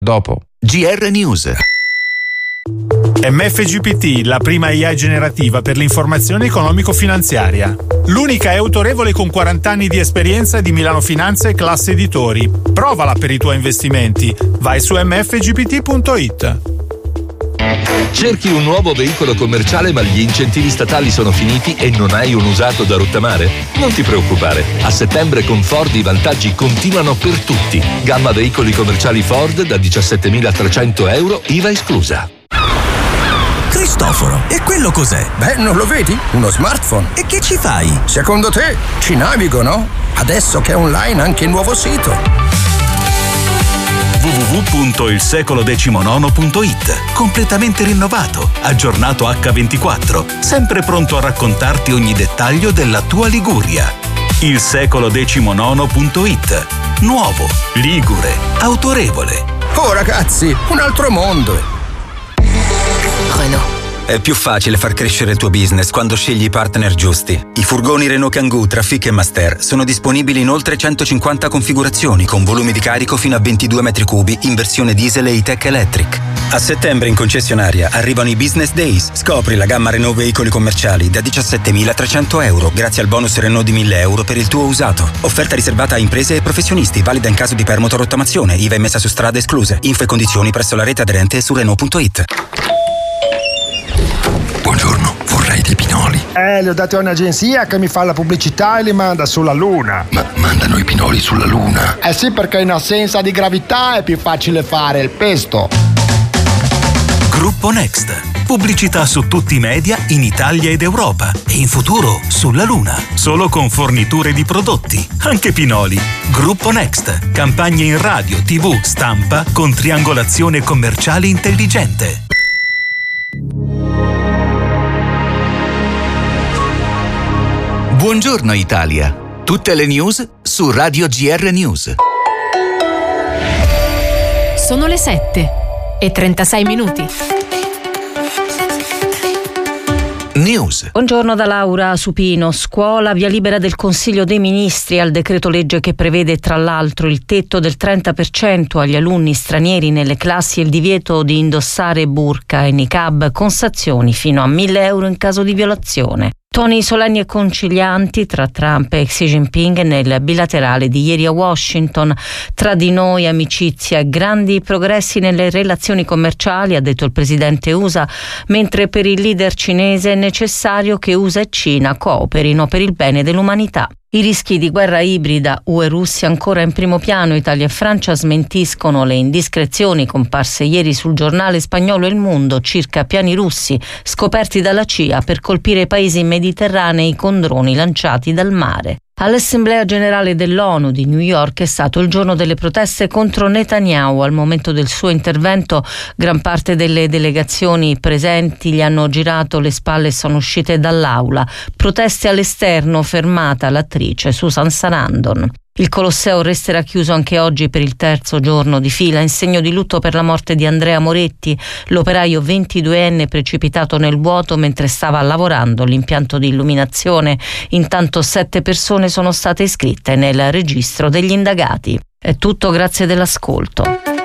Dopo. GR News. MFGPT, la prima AI generativa per l'informazione economico-finanziaria. L'unica è autorevole con 40 anni di esperienza di Milano Finanza e Classe Editori. Provala per i tuoi investimenti. Vai su mfgpt.it. Cerchi un nuovo veicolo commerciale ma gli incentivi statali sono finiti e non hai un usato da rottamare? Non ti preoccupare, a settembre con Ford i vantaggi continuano per tutti. Gamma veicoli commerciali Ford da 17.300 euro, IVA esclusa. Cristoforo, e quello cos'è? Beh, non lo vedi? Uno smartphone. E che ci fai? Secondo te ci navigo, no? Adesso che è online anche il nuovo sito. www.ilsecolo19.it. Completamente rinnovato, aggiornato H24, sempre pronto a raccontarti ogni dettaglio della tua Liguria. Ilsecolo19.it. Nuovo, ligure, autorevole. Oh ragazzi, un altro mondo. Renault. È più facile far crescere il tuo business quando scegli i partner giusti. I furgoni Renault Kangoo, Trafic e Master sono disponibili in oltre 150 configurazioni con volumi di carico fino a 22 metri cubi in versione diesel e E-Tech Electric. A settembre in concessionaria arrivano i Business Days. Scopri la gamma Renault veicoli commerciali da 17.300 euro grazie al bonus Renault di 1.000 euro per il tuo usato. Offerta riservata a imprese e professionisti, valida in caso di permoto-rottamazione, IVA emessa su strade escluse. Info e condizioni presso la rete aderente e su Renault.it. Buongiorno, vorrei dei pinoli. Li ho dati a un'agenzia che mi fa la pubblicità e li manda sulla Luna. Ma mandano i pinoli sulla Luna? Eh sì, perché in assenza di gravità è più facile fare il pesto. Gruppo Next. Pubblicità su tutti i media in Italia ed Europa e in futuro sulla Luna. Solo con forniture di prodotti, anche pinoli. Gruppo Next. Campagne in radio, TV, stampa con triangolazione commerciale intelligente. Buongiorno Italia. Tutte le news su Radio GR News. Sono le 7:36. News. Buongiorno da Laura Supino. Scuola, via libera del Consiglio dei Ministri al decreto legge che prevede tra l'altro il tetto del 30% agli alunni stranieri nelle classi e il divieto di indossare burqa e niqab con sanzioni fino a 1.000 euro in caso di violazione. Toni solenni e concilianti tra Trump e Xi Jinping nel bilaterale di ieri a Washington. Tra di noi amicizia e grandi progressi nelle relazioni commerciali, ha detto il presidente USA, mentre per il leader cinese è necessario che USA e Cina cooperino per il bene dell'umanità. I rischi di guerra ibrida UE-Russia ancora in primo piano. Italia e Francia smentiscono le indiscrezioni comparse ieri sul giornale spagnolo Il Mundo circa piani russi scoperti dalla CIA per colpire i paesi mediterranei con droni lanciati dal mare. All'Assemblea Generale dell'ONU di New York è stato il giorno delle proteste contro Netanyahu. Al momento del suo intervento gran parte delle delegazioni presenti gli hanno girato le spalle e sono uscite dall'aula. Proteste all'esterno, fermata l'attrice Susan Sarandon. Il Colosseo resterà chiuso anche oggi per il terzo giorno di fila in segno di lutto per la morte di Andrea Moretti, l'operaio 22enne precipitato nel vuoto mentre stava lavorando all'impianto di illuminazione. Intanto 7 persone sono state iscritte nel registro degli indagati. È tutto, grazie dell'ascolto.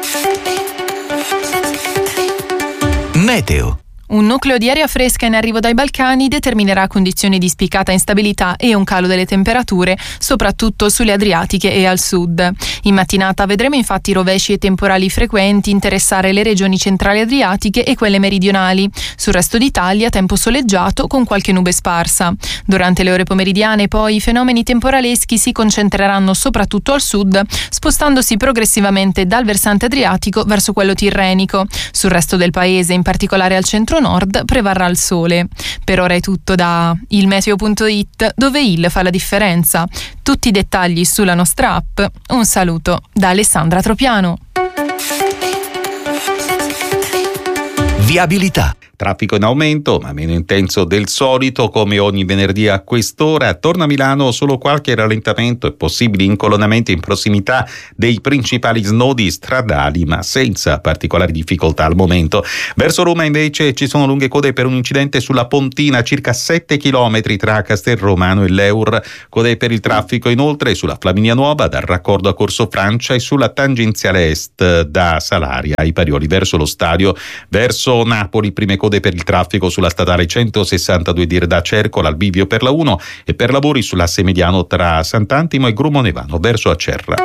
Meteo. Un nucleo di aria fresca in arrivo dai Balcani determinerà condizioni di spiccata instabilità e un calo delle temperature, soprattutto sulle Adriatiche e al sud. In mattinata vedremo infatti rovesci e temporali frequenti interessare le regioni centrali adriatiche e quelle meridionali. Sul resto d'Italia tempo soleggiato con qualche nube sparsa. Durante le ore pomeridiane poi i fenomeni temporaleschi si concentreranno soprattutto al sud, spostandosi progressivamente dal versante adriatico verso quello tirrenico. Sul resto del paese, in particolare al centro nord, prevarrà il sole. Per ora è tutto da ilmeteo.it, dove il fa la differenza. Tutti i dettagli sulla nostra app. Un saluto da Alessandra Tropiano. Viabilità. Traffico in aumento, ma meno intenso del solito, come ogni venerdì a quest'ora. Torna a Milano solo qualche rallentamento e possibili incolonnamenti in prossimità dei principali snodi stradali, ma senza particolari difficoltà al momento. Verso Roma invece ci sono lunghe code per un incidente sulla Pontina, circa 7 km tra Castelromano e l'Eur. Code per il traffico inoltre sulla Flaminia Nuova dal raccordo a Corso Francia e sulla tangenziale est da Salaria ai Parioli verso lo stadio. Verso Napoli prime code per il traffico sulla statale 162 dir da Cercola al bivio per la 1 e per lavori sull'asse mediano tra Sant'Antimo e Grumonevano verso Acerra.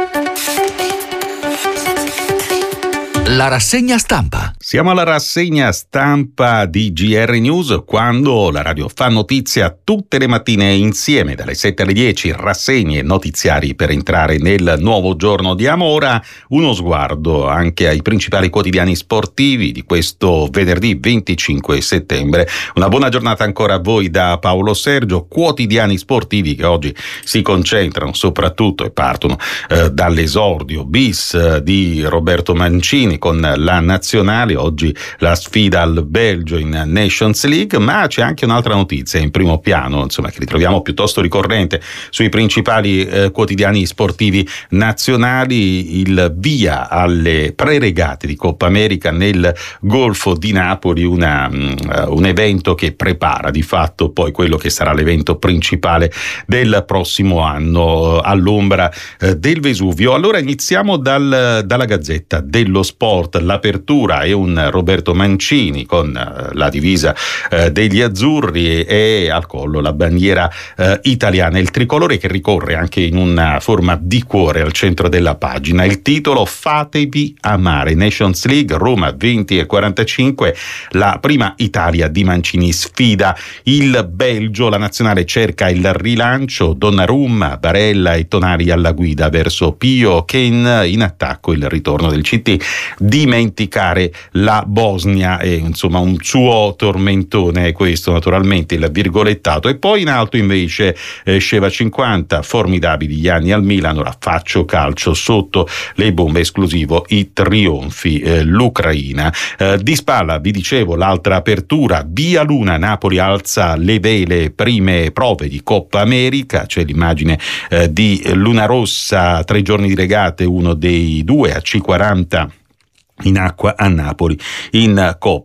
La rassegna stampa. Siamo alla rassegna stampa di GR News, quando la radio fa notizia tutte le mattine insieme dalle 7 alle 10, rassegne e notiziari per entrare nel nuovo giorno. Diamo ora uno sguardo anche ai principali quotidiani sportivi di questo venerdì 25 settembre. Una buona giornata ancora a voi da Paolo Sergio. Quotidiani sportivi che oggi si concentrano soprattutto e partono dall'esordio bis di Roberto Mancini con la nazionale, oggi la sfida al Belgio in Nations League, ma c'è anche un'altra notizia in primo piano, insomma, che ritroviamo piuttosto ricorrente sui principali quotidiani sportivi nazionali: il via alle preregate di Coppa America nel Golfo di Napoli, un evento che prepara di fatto poi quello che sarà l'evento principale del prossimo anno all'ombra del Vesuvio. Allora iniziamo dalla Gazzetta dello Sport. L'apertura è un Roberto Mancini con la divisa degli azzurri e al collo la bandiera italiana, il tricolore che ricorre anche in una forma di cuore al centro della pagina. Il titolo: fatevi amare, Nations League, Roma 20:45, la prima Italia di Mancini sfida il Belgio, la nazionale cerca il rilancio, Donnarumma, Barella e Tonali alla guida verso Pio, Ken in attacco, il ritorno del CT. Dimenticare la Bosnia è insomma un suo tormentone, questo naturalmente il virgolettato. E poi in alto invece Sheva 50, formidabili gli anni al Milan, ora faccio calcio sotto le bombe, esclusivo i trionfi, l'Ucraina. Di spalla vi dicevo l'altra apertura, via Luna, Napoli alza le vele, prime prove di Coppa America, c'è l'immagine di Luna Rossa, 3 giorni di regate, uno dei due a C40 in acqua a Napoli. In Coppa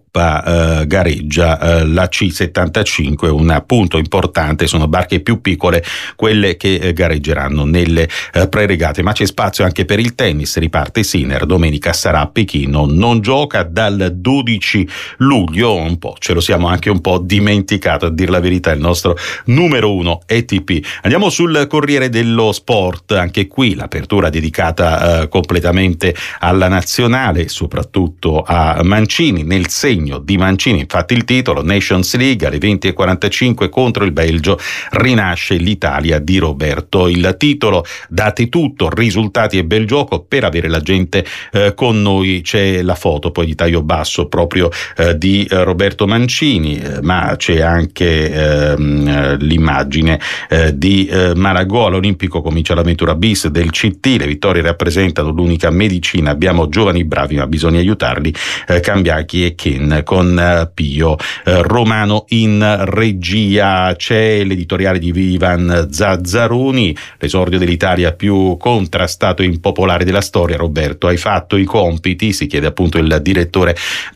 gareggia la C75, un punto importante, sono barche più piccole quelle che gareggeranno nelle preregate, ma c'è spazio anche per il tennis. Riparte Sinner, domenica sarà a Pechino, non gioca dal 12 luglio, un po' ce lo siamo anche un po' dimenticato, a dir la verità, il nostro numero 1 ATP. Andiamo sul Corriere dello Sport, anche qui l'apertura dedicata completamente alla nazionale, soprattutto a Mancini, nel segno di Mancini, infatti il titolo: Nations League alle 20:45 contro il Belgio, rinasce l'Italia di Roberto. Il titolo: date tutto, risultati e bel gioco per avere la gente con noi. C'è la foto poi di taglio basso proprio di Roberto Mancini, ma c'è anche l'immagine di Malagò. All'Olimpico comincia l'avventura bis del CT, le vittorie rappresentano l'unica medicina, abbiamo giovani bravi ma bisogna aiutarli, Cambiachi e Ken con Pio. Romano in regia, c'è l'editoriale di Ivan Zazzaroni, l'esordio dell'Italia più contrastato e impopolare della storia. Roberto, hai fatto i compiti? Si chiede appunto il direttore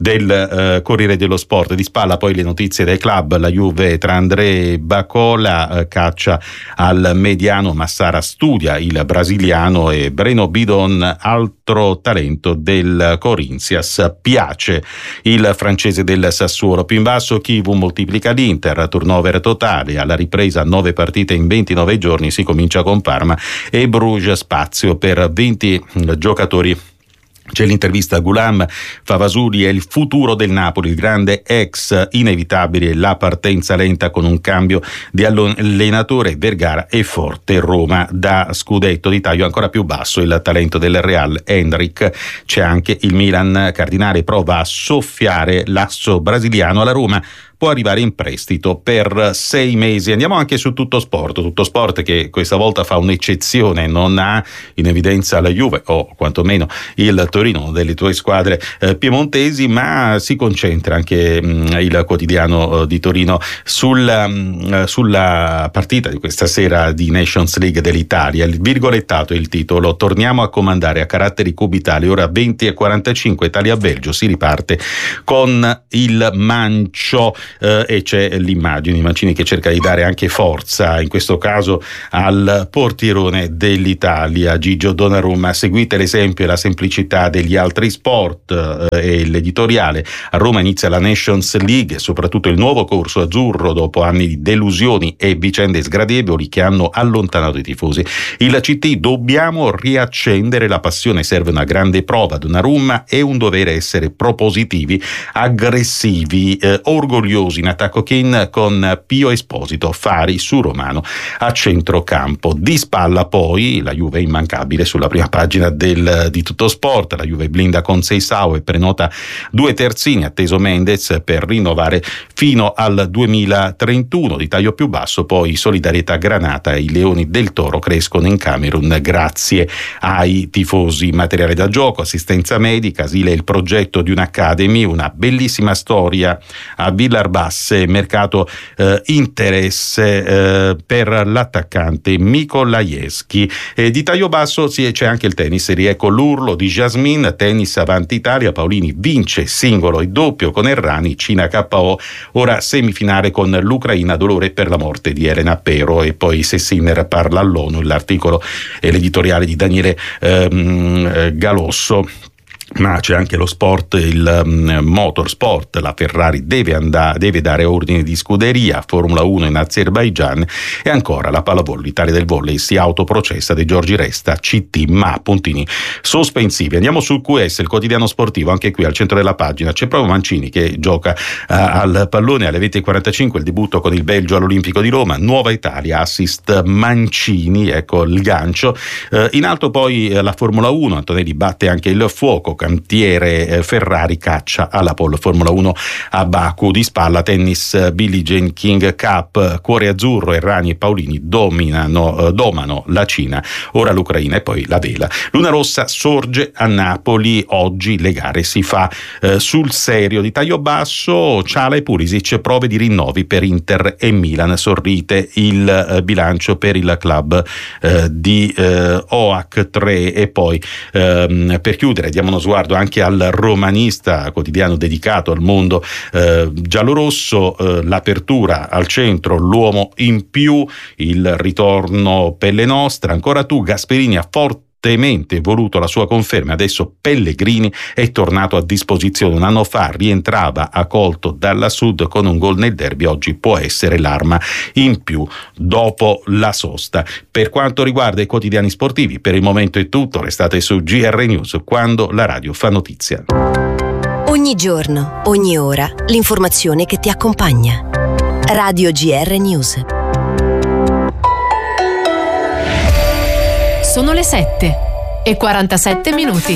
del Corriere dello Sport. Di spalla poi le notizie del club, la Juve tra André Bacola, caccia al mediano, Massara studia il brasiliano, e Breno Bidon, altro talento del Corinthians. Piace il francese del Sassuolo. Più in basso Chivu moltiplica l'Inter, turnover totale, alla ripresa 9 partite in 29 giorni, si comincia con Parma e Bruges, spazio per 20 giocatori. C'è l'intervista a Ghulam Favasuli, è il futuro del Napoli, il grande ex, inevitabile la partenza lenta con un cambio di allenatore, Vergara è forte, Roma da scudetto. Di taglio ancora più basso il talento del Real, Endrick. C'è anche il Milan, Cardinale prova a soffiare l'asso brasiliano alla Roma, può arrivare in prestito per 6 mesi. Andiamo anche su Tuttosport che questa volta fa un'eccezione, non ha in evidenza la Juve o quantomeno il Torino, una delle tue squadre piemontesi, ma si concentra anche il quotidiano di Torino sulla partita di questa sera di Nations League dell'Italia. Il virgolettato è il titolo: torniamo a comandare a caratteri cubitali, ora 20:45, Italia-Belgio, si riparte con il Mancio e c'è l'immagine, Mancini che cerca di dare anche forza in questo caso al portierone dell'Italia Gigio Donnarumma. Seguite l'esempio e la semplicità degli altri sport e l'editoriale. A Roma inizia la Nations League e soprattutto il nuovo corso azzurro dopo anni di delusioni e vicende sgradevoli che hanno allontanato i tifosi. Il CT: dobbiamo riaccendere la passione, serve una grande prova. Donnarumma: è un dovere essere propositivi, aggressivi, orgogliosi in attacco. Kane con Pio Esposito, Fari su Romano a centrocampo. Di spalla poi la Juve immancabile sulla prima pagina di Tuttosport. La Juve blinda con Seisao e prenota 2 terzini, atteso Mendez per rinnovare fino al 2031. Di taglio più basso poi solidarietà Granata e i Leoni del Toro crescono in Camerun grazie ai tifosi. Materiale da gioco, assistenza medica, asile il progetto di un'academy, una bellissima storia a Villarbasse, mercato interesse per l'attaccante Mikolajewski. Di taglio basso c'è anche il tennis, riecco l'urlo di Jasmine, tennis avanti Italia, Paolini vince singolo e doppio con Errani, Cina KO, ora semifinale con l'Ucraina, dolore per la morte di Elena Pero. E poi se Sinner parla all'ONU, l'articolo e l'editoriale di Daniele Galosso. Ma c'è anche lo sport, il motorsport. La Ferrari deve dare ordine di scuderia, Formula 1 in Azerbaigian. E ancora la pallavolo, l'Italia del volley si autoprocessa, De Giorgi resta CT ma puntini sospensivi. Andiamo sul QS, il quotidiano sportivo, anche qui al centro della pagina c'è proprio Mancini che gioca al pallone alle 20:45, il debutto con il Belgio all'Olimpico di Roma. Nuova Italia, assist Mancini, ecco il gancio. In alto poi la Formula 1, Antonelli batte anche il fuoco, cantiere Ferrari caccia alla pole Formula 1 a Baku. Di spalla tennis, Billie Jean King Cup, cuore azzurro, Errani e Paolini domano la Cina, ora l'Ucraina e poi la vela. Luna rossa sorge a Napoli, oggi le gare si fa sul serio. Di taglio basso Ciala e Pulisic, prove di rinnovi per Inter e Milan, sorride il bilancio per il club di OAC 3. E poi per chiudere diamo uno sguardo anche al Romanista, quotidiano dedicato al mondo giallorosso. L'apertura al centro, l'uomo in più, il ritorno Pelle Nostra, ancora tu. Gasperini ha fortemente voluto la sua conferma, adesso Pellegrini è tornato a disposizione. Un anno fa rientrava accolto dalla Sud con un gol nel derby, oggi può essere l'arma in più dopo la sosta. Per quanto riguarda i quotidiani sportivi, per il momento è tutto, restate su GR News, quando la radio fa notizia. Ogni giorno, ogni ora, l'informazione che ti accompagna. Radio GR News. Sono le 7:47.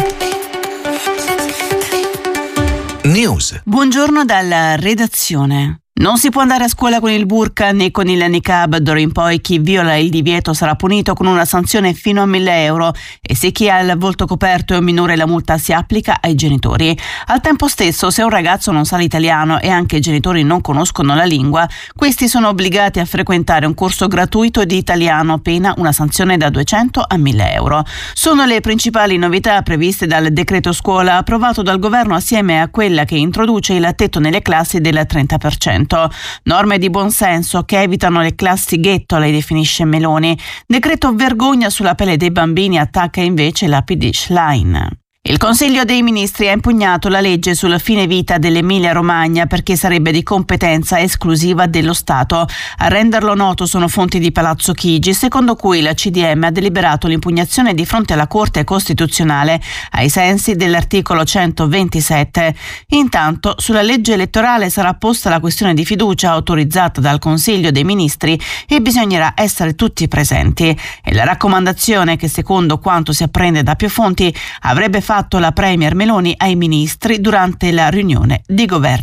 News. Buongiorno dalla redazione. Non si può andare a scuola con il burqa né con il niqab. D'ora in poi chi viola il divieto sarà punito con una sanzione fino a 1.000 euro e se chi ha il volto coperto è un minore la multa si applica ai genitori. Al tempo stesso, se un ragazzo non sa l'italiano e anche i genitori non conoscono la lingua, questi sono obbligati a frequentare un corso gratuito di italiano, pena una sanzione da 200 a 1.000 euro. Sono le principali novità previste dal decreto scuola approvato dal governo assieme a quella che introduce il tetto nelle classi del 30%. Norme di buonsenso che evitano le classi ghetto, le definisce Meloni. Decreto vergogna sulla pelle dei bambini, attacca invece la PD Schlein. Il Consiglio dei Ministri ha impugnato la legge sul fine vita dell'Emilia-Romagna perché sarebbe di competenza esclusiva dello Stato. A renderlo noto sono fonti di Palazzo Chigi, secondo cui la CDM ha deliberato l'impugnazione di fronte alla Corte Costituzionale ai sensi dell'articolo 127. Intanto, sulla legge elettorale sarà posta la questione di fiducia autorizzata dal Consiglio dei Ministri e bisognerà essere tutti presenti. E la raccomandazione che, secondo quanto si apprende da più fonti, avrebbe fatto la Premier Meloni ai ministri durante la riunione di governo.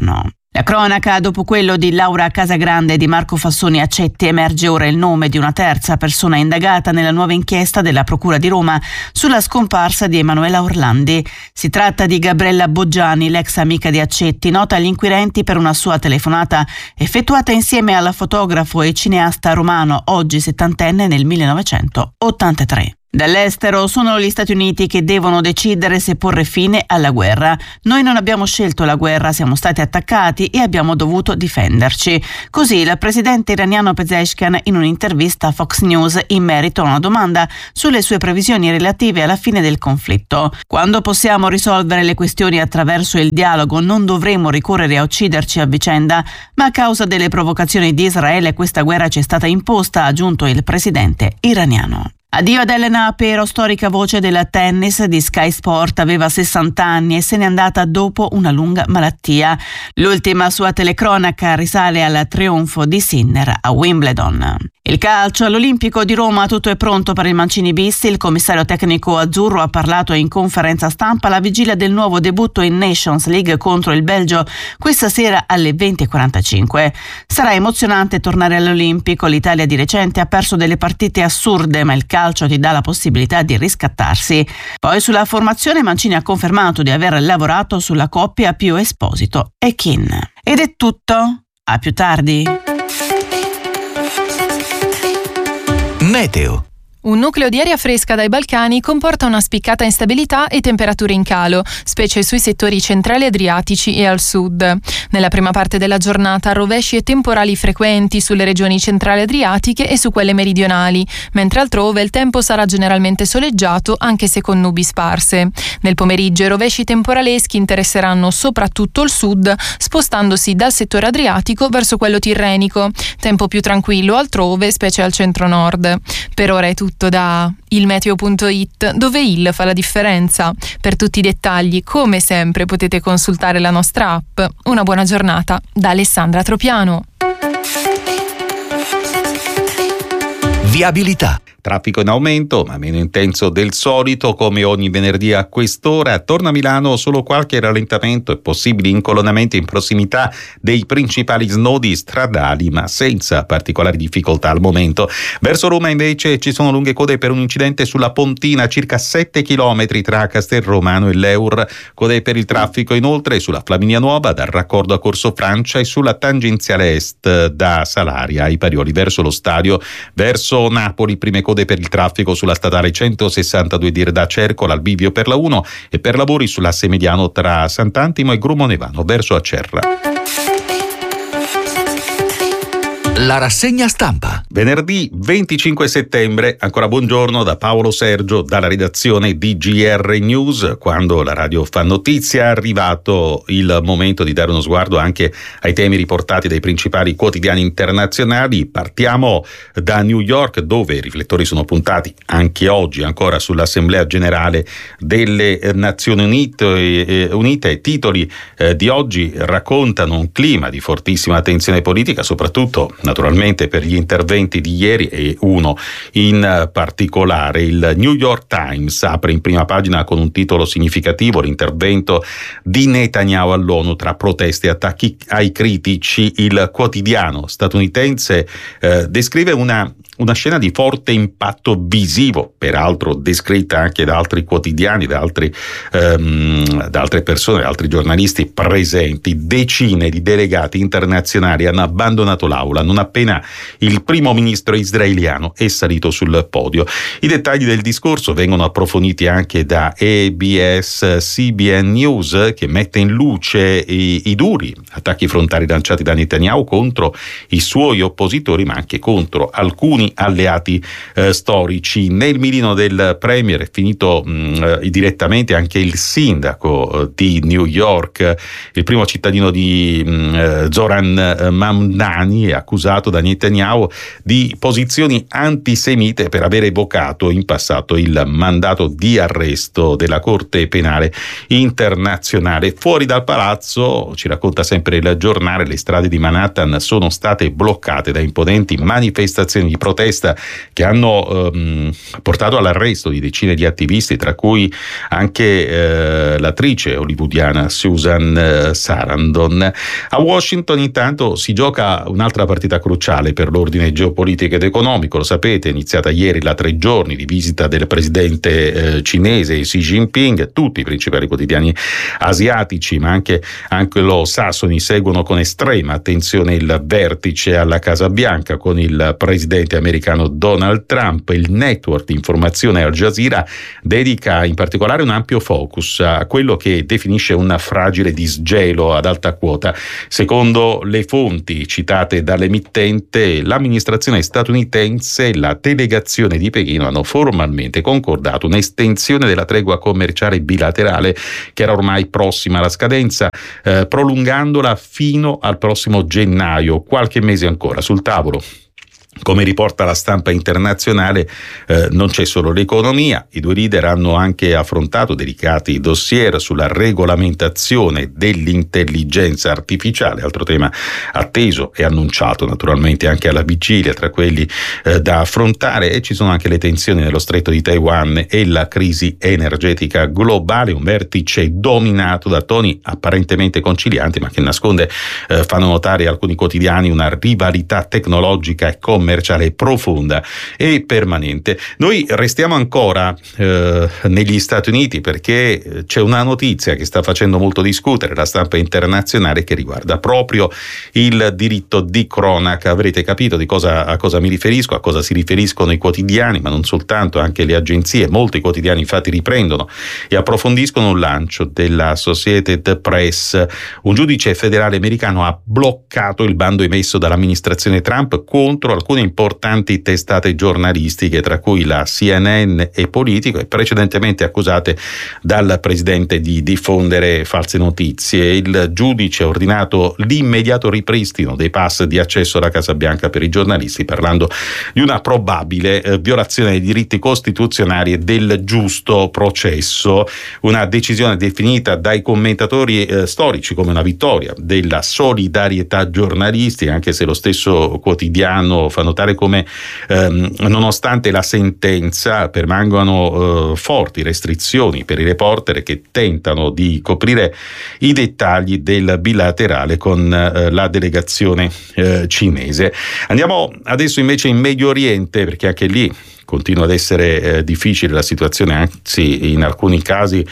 La cronaca, dopo quello di Laura Casagrande e di Marco Fassoni Accetti, emerge ora il nome di una terza persona indagata nella nuova inchiesta della Procura di Roma sulla scomparsa di Emanuela Orlandi. Si tratta di Gabriella Boggiani, l'ex amica di Accetti, nota agli inquirenti per una sua telefonata effettuata insieme al fotografo e cineasta romano, oggi 70enne, nel 1983. Dall'estero sono gli Stati Uniti che devono decidere se porre fine alla guerra. Noi non abbiamo scelto la guerra, siamo stati attaccati e abbiamo dovuto difenderci. Così il presidente iraniano Pezeshkian in un'intervista a Fox News in merito a una domanda sulle sue previsioni relative alla fine del conflitto. Quando possiamo risolvere le questioni attraverso il dialogo non dovremo ricorrere a ucciderci a vicenda, ma a causa delle provocazioni di Israele questa guerra ci è stata imposta, ha aggiunto il presidente iraniano. Addio ad Elena Apero, storica voce del tennis di Sky Sport, aveva 60 anni e se n'è andata dopo una lunga malattia. L'ultima sua telecronaca risale al trionfo di Sinner a Wimbledon. Il calcio all'Olimpico di Roma, tutto è pronto per il Mancini bis. Il commissario tecnico azzurro ha parlato in conferenza stampa alla vigilia del nuovo debutto in Nations League contro il Belgio questa sera alle 20:45. Sarà emozionante tornare all'Olimpico. L'Italia di recente ha perso delle partite assurde, ma il calcio ti dà la possibilità di riscattarsi. Poi sulla formazione Mancini ha confermato di aver lavorato sulla coppia Pio Esposito e Kin. Ed è tutto. A più tardi. Meteo. Un nucleo di aria fresca dai Balcani comporta una spiccata instabilità e temperature in calo, specie sui settori centrali adriatici e al sud. Nella prima parte della giornata rovesci e temporali frequenti sulle regioni centrali adriatiche e su quelle meridionali, mentre altrove il tempo sarà generalmente soleggiato anche se con nubi sparse. Nel pomeriggio i rovesci temporaleschi interesseranno soprattutto il sud, spostandosi dal settore adriatico verso quello tirrenico. Tempo più tranquillo altrove, specie al centro-nord. Per ora è tutto da ilmeteo.it, dove il fa la differenza. Per tutti i dettagli, come sempre, potete consultare la nostra app. Una buona giornata da Alessandra Tropiano. Viabilità. Traffico in aumento, ma meno intenso del solito, come ogni venerdì a quest'ora. Torna a Milano solo qualche rallentamento e possibili incolonnamenti in prossimità dei principali snodi stradali, ma senza particolari difficoltà al momento. Verso Roma invece ci sono lunghe code per un incidente sulla Pontina, circa 7 km tra Castelromano e l'Eur. Code per il traffico inoltre sulla Flaminia Nuova dal raccordo a Corso Francia e sulla tangenziale est da Salaria ai Parioli verso lo stadio. Verso Napoli prime code per il traffico sulla statale 162 di Rda Cercola al bivio per la 1 e per lavori sull'asse mediano tra Sant'Antimo e Grumonevano verso Acerra. La rassegna stampa. Venerdì 25 settembre, ancora buongiorno da Paolo Sergio, dalla redazione di GR News. Quando la radio fa notizia è arrivato il momento di dare uno sguardo anche ai temi riportati dai principali quotidiani internazionali. Partiamo da New York, dove i riflettori sono puntati anche oggi ancora sull'Assemblea Generale delle Nazioni Unite. Titoli di oggi raccontano un clima di fortissima tensione politica, soprattutto naturalmente per gli interventi di ieri, e uno in particolare. Il New York Times apre in prima pagina con un titolo significativo: l'intervento di Netanyahu all'ONU tra proteste e attacchi ai critici. Il quotidiano statunitense descrive una scena di forte impatto visivo, peraltro descritta anche da altri quotidiani, da altre persone, da altri giornalisti presenti. Decine di delegati internazionali hanno abbandonato l'aula non appena il primo ministro israeliano è salito sul podio. I dettagli del discorso vengono approfonditi anche da ABS CBN News, che mette in luce i duri attacchi frontali lanciati da Netanyahu contro i suoi oppositori, ma anche contro alcuni alleati storici. Nel mirino del premier è finito direttamente anche il sindaco di New York, il primo cittadino di Zoran Mamdani, è accusato da Netanyahu di posizioni antisemite per aver evocato in passato il mandato di arresto della Corte Penale Internazionale. Fuori dal palazzo, ci racconta sempre il giornale, le strade di Manhattan sono state bloccate da imponenti manifestazioni di protesta protesta che hanno portato all'arresto di decine di attivisti, tra cui anche l'attrice hollywoodiana Susan Sarandon. A Washington intanto si gioca un'altra partita cruciale per l'ordine geopolitico ed economico, lo sapete, è iniziata ieri la 3 giorni di visita del presidente cinese Xi Jinping. Tutti i principali quotidiani asiatici ma anche anglosassoni seguono con estrema attenzione il vertice alla Casa Bianca con il presidente americano Donald Trump. Il network di informazione Al Jazeera dedica in particolare un ampio focus a quello che definisce un fragile disgelo ad alta quota. Secondo le fonti citate dall'emittente, l'amministrazione statunitense e la delegazione di Pechino hanno formalmente concordato un'estensione della tregua commerciale bilaterale che era ormai prossima alla scadenza, prolungandola fino al prossimo gennaio, qualche mese ancora sul tavolo. Come riporta la stampa internazionale, non c'è solo l'economia, i due leader hanno anche affrontato delicati dossier sulla regolamentazione dell'intelligenza artificiale, altro tema atteso e annunciato naturalmente anche alla vigilia tra quelli da affrontare, e ci sono anche le tensioni nello stretto di Taiwan e la crisi energetica globale, un vertice dominato da toni apparentemente concilianti ma che nasconde, fanno notare alcuni quotidiani, una rivalità tecnologica e commerciale profonda e permanente. Noi restiamo ancora negli Stati Uniti perché c'è una notizia che sta facendo molto discutere la stampa internazionale che riguarda proprio il diritto di cronaca. Avrete capito a cosa mi riferisco, a cosa si riferiscono i quotidiani, ma non soltanto, anche le agenzie. Molti quotidiani infatti riprendono e approfondiscono un lancio della Associated Press. Un giudice federale americano ha bloccato il bando emesso dall'amministrazione Trump contro alcune importanti testate giornalistiche, tra cui la CNN e Politico, e precedentemente accusate dal presidente di diffondere false notizie. Il giudice ha ordinato l'immediato ripristino dei pass di accesso alla Casa Bianca per i giornalisti, parlando di una probabile violazione dei diritti costituzionali e del giusto processo. Una decisione definita dai commentatori storici come una vittoria della solidarietà giornalistica, anche se lo stesso quotidiano fa notare come nonostante la sentenza permangono forti restrizioni per i reporter che tentano di coprire i dettagli del bilaterale con la delegazione cinese. Andiamo adesso invece in Medio Oriente, perché anche lì continua ad essere difficile la situazione, anzi in alcuni casi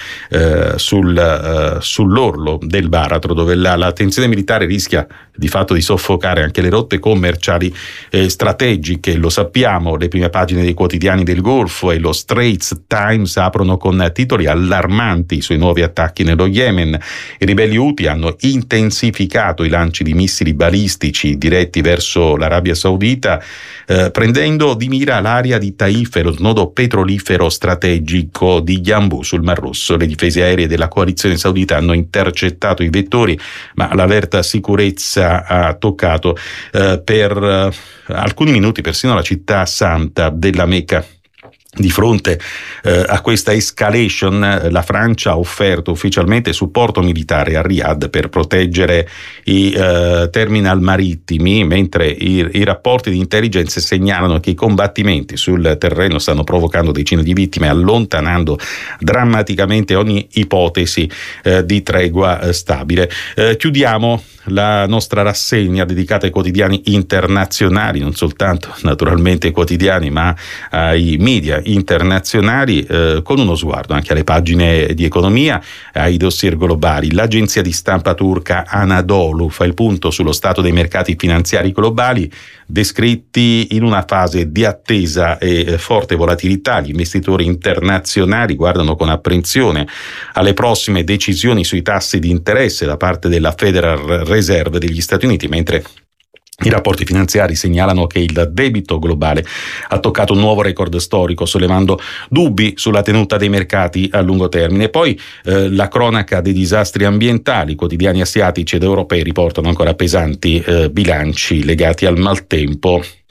sull'orlo del baratro, dove la tensione militare rischia di fatto di soffocare anche le rotte commerciali strategiche. Lo sappiamo, le prime pagine dei quotidiani del Golfo e lo Straits Times aprono con titoli allarmanti sui nuovi attacchi nello Yemen. I ribelli Houthi hanno intensificato i lanci di missili balistici diretti verso l'Arabia Saudita, prendendo di mira l'area di Taif e lo snodo petrolifero strategico di Yanbu sul Mar Rosso. Le difese aeree della coalizione saudita hanno intercettato i vettori, ma l'allerta sicurezza ha toccato per alcuni minuti persino la città santa della Mecca. Di fronte a questa escalation, la Francia ha offerto ufficialmente supporto militare a Riyadh per proteggere i terminal marittimi, mentre i rapporti di intelligence segnalano che i combattimenti sul terreno stanno provocando decine di vittime, allontanando drammaticamente ogni ipotesi di tregua stabile. Chiudiamo la nostra rassegna dedicata ai quotidiani internazionali, non soltanto naturalmente ai quotidiani ma ai media internazionali, con uno sguardo anche alle pagine di economia, ai dossier globali. L'agenzia di stampa turca Anadolu fa il punto sullo stato dei mercati finanziari globali, descritti in una fase di attesa e forte volatilità. Gli investitori internazionali guardano con apprensione alle prossime decisioni sui tassi di interesse da parte della Federal Reserve degli Stati Uniti, mentre i rapporti finanziari segnalano che il debito globale ha toccato un nuovo record storico, sollevando dubbi sulla tenuta dei mercati a lungo termine. Poi la cronaca dei disastri ambientali. Quotidiani asiatici ed europei riportano ancora pesanti bilanci legati al maltempo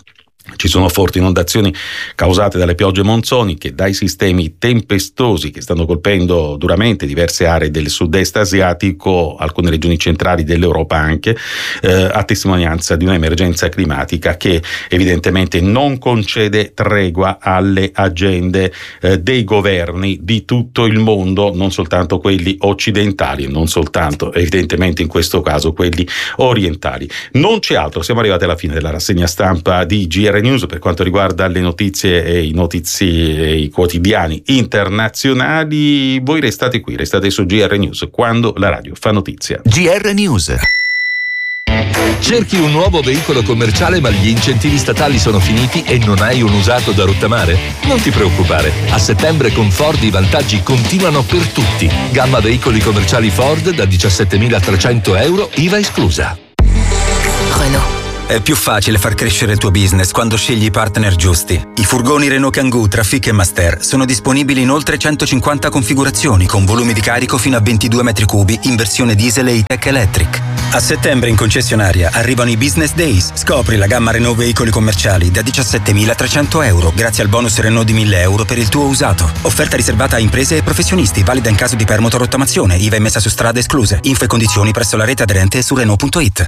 Ci sono forti inondazioni causate dalle piogge monsoniche, dai sistemi tempestosi che stanno colpendo duramente diverse aree del sud-est asiatico, alcune regioni centrali dell'Europa anche, a testimonianza di un'emergenza climatica che evidentemente non concede tregua alle agende dei governi di tutto il mondo, non soltanto quelli occidentali, non soltanto evidentemente in questo caso quelli orientali. Non c'è altro, siamo arrivati alla fine della rassegna stampa di GR News per quanto riguarda le notizie e i quotidiani internazionali. Voi restate qui, restate su GR News, quando la radio fa notizia. GR News. Cerchi un nuovo veicolo commerciale ma gli incentivi statali sono finiti e non hai un usato da rottamare? Non ti preoccupare, a settembre con Ford i vantaggi continuano per tutti. Gamma veicoli commerciali Ford da 17.300 euro, IVA esclusa. Renault. È più facile far crescere il tuo business quando scegli i partner giusti. I furgoni Renault Kangoo, Trafic e Master sono disponibili in oltre 150 configurazioni con volumi di carico fino a 22 metri cubi in versione diesel e E-Tech Electric. A settembre in concessionaria arrivano i Business Days. Scopri la gamma Renault veicoli commerciali da 17.300 euro grazie al bonus Renault di 1.000 euro per il tuo usato. Offerta riservata a imprese e professionisti, valida in caso di permuta o rottamazione, IVA e messa su strada escluse. Info e condizioni presso la rete aderente su Renault.it.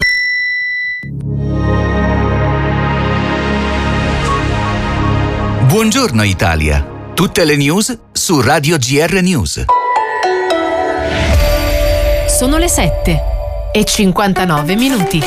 Buongiorno Italia. Tutte le news su Radio GR News. Sono le 7:59.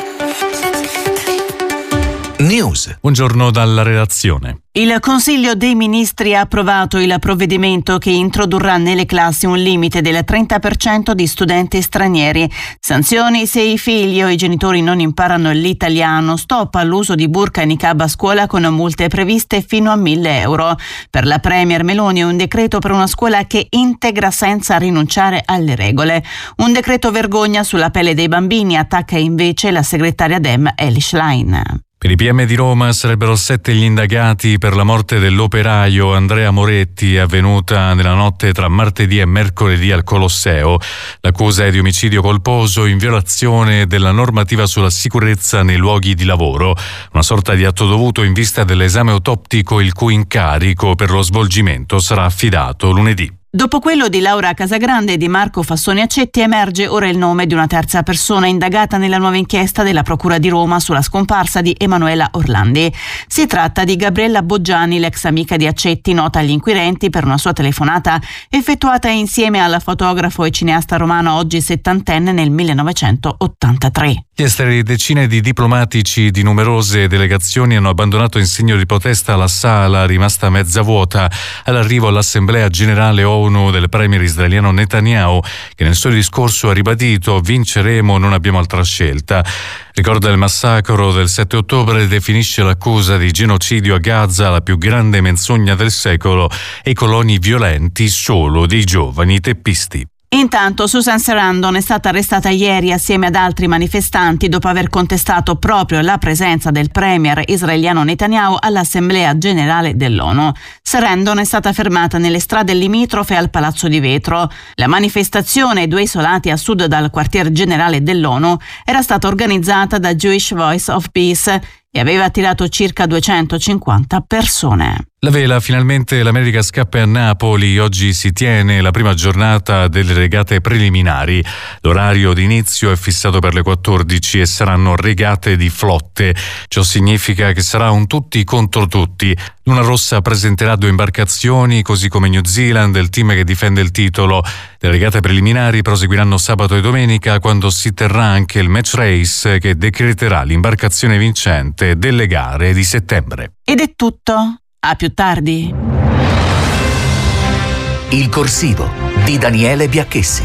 News. Buongiorno dalla redazione. Il Consiglio dei Ministri ha approvato il provvedimento che introdurrà nelle classi un limite del 30% di studenti stranieri. Sanzioni se i figli o i genitori non imparano l'italiano. Stop all'uso di burqa e niqab a scuola con multe previste fino a 1.000 euro. Per la Premier Meloni un decreto per una scuola che integra senza rinunciare alle regole. Un decreto vergogna sulla pelle dei bambini, attacca invece la segretaria Dem Elly Schlein. Per i PM di Roma sarebbero 7 gli indagati per la morte dell'operaio Andrea Moretti, avvenuta nella notte tra martedì e mercoledì al Colosseo. L'accusa è di omicidio colposo in violazione della normativa sulla sicurezza nei luoghi di lavoro, una sorta di atto dovuto in vista dell'esame autoptico il cui incarico per lo svolgimento sarà affidato lunedì. Dopo quello di Laura Casagrande e di Marco Fassoni Accetti emerge ora il nome di una terza persona indagata nella nuova inchiesta della Procura di Roma sulla scomparsa di Emanuela Orlandi. Si tratta di Gabriella Boggiani, l'ex amica di Accetti, nota agli inquirenti per una sua telefonata effettuata insieme al fotografo e cineasta romano oggi settantenne nel 1983. Ieri decine di diplomatici di numerose delegazioni hanno abbandonato in segno di protesta la sala rimasta mezza vuota all'arrivo all'Assemblea Generale ONU del premier israeliano Netanyahu, che nel suo discorso ha ribadito: vinceremo, non abbiamo altra scelta. Ricorda il massacro del 7 ottobre e definisce l'accusa di genocidio a Gaza la più grande menzogna del secolo e i coloni violenti solo dei giovani teppisti. Intanto Susan Sarandon è stata arrestata ieri assieme ad altri manifestanti dopo aver contestato proprio la presenza del premier israeliano Netanyahu all'Assemblea Generale dell'ONU. Sarandon è stata fermata nelle strade limitrofe al Palazzo di Vetro. La manifestazione, 2 isolati a sud dal quartier generale dell'ONU, era stata organizzata da Jewish Voice of Peace e aveva attirato circa 250 persone. La vela, finalmente l'America scappa a Napoli. Oggi si tiene la prima giornata delle regate preliminari. L'orario di inizio è fissato per le 14 e saranno regate di flotte. Ciò significa che sarà un tutti contro tutti. Luna Rossa presenterà 2 imbarcazioni, così come New Zealand, il team che difende il titolo. Le regate preliminari proseguiranno sabato e domenica, quando si terrà anche il match race che decreterà l'imbarcazione vincente delle gare di settembre. Ed è tutto. A più tardi. Il corsivo di Daniele Biacchessi.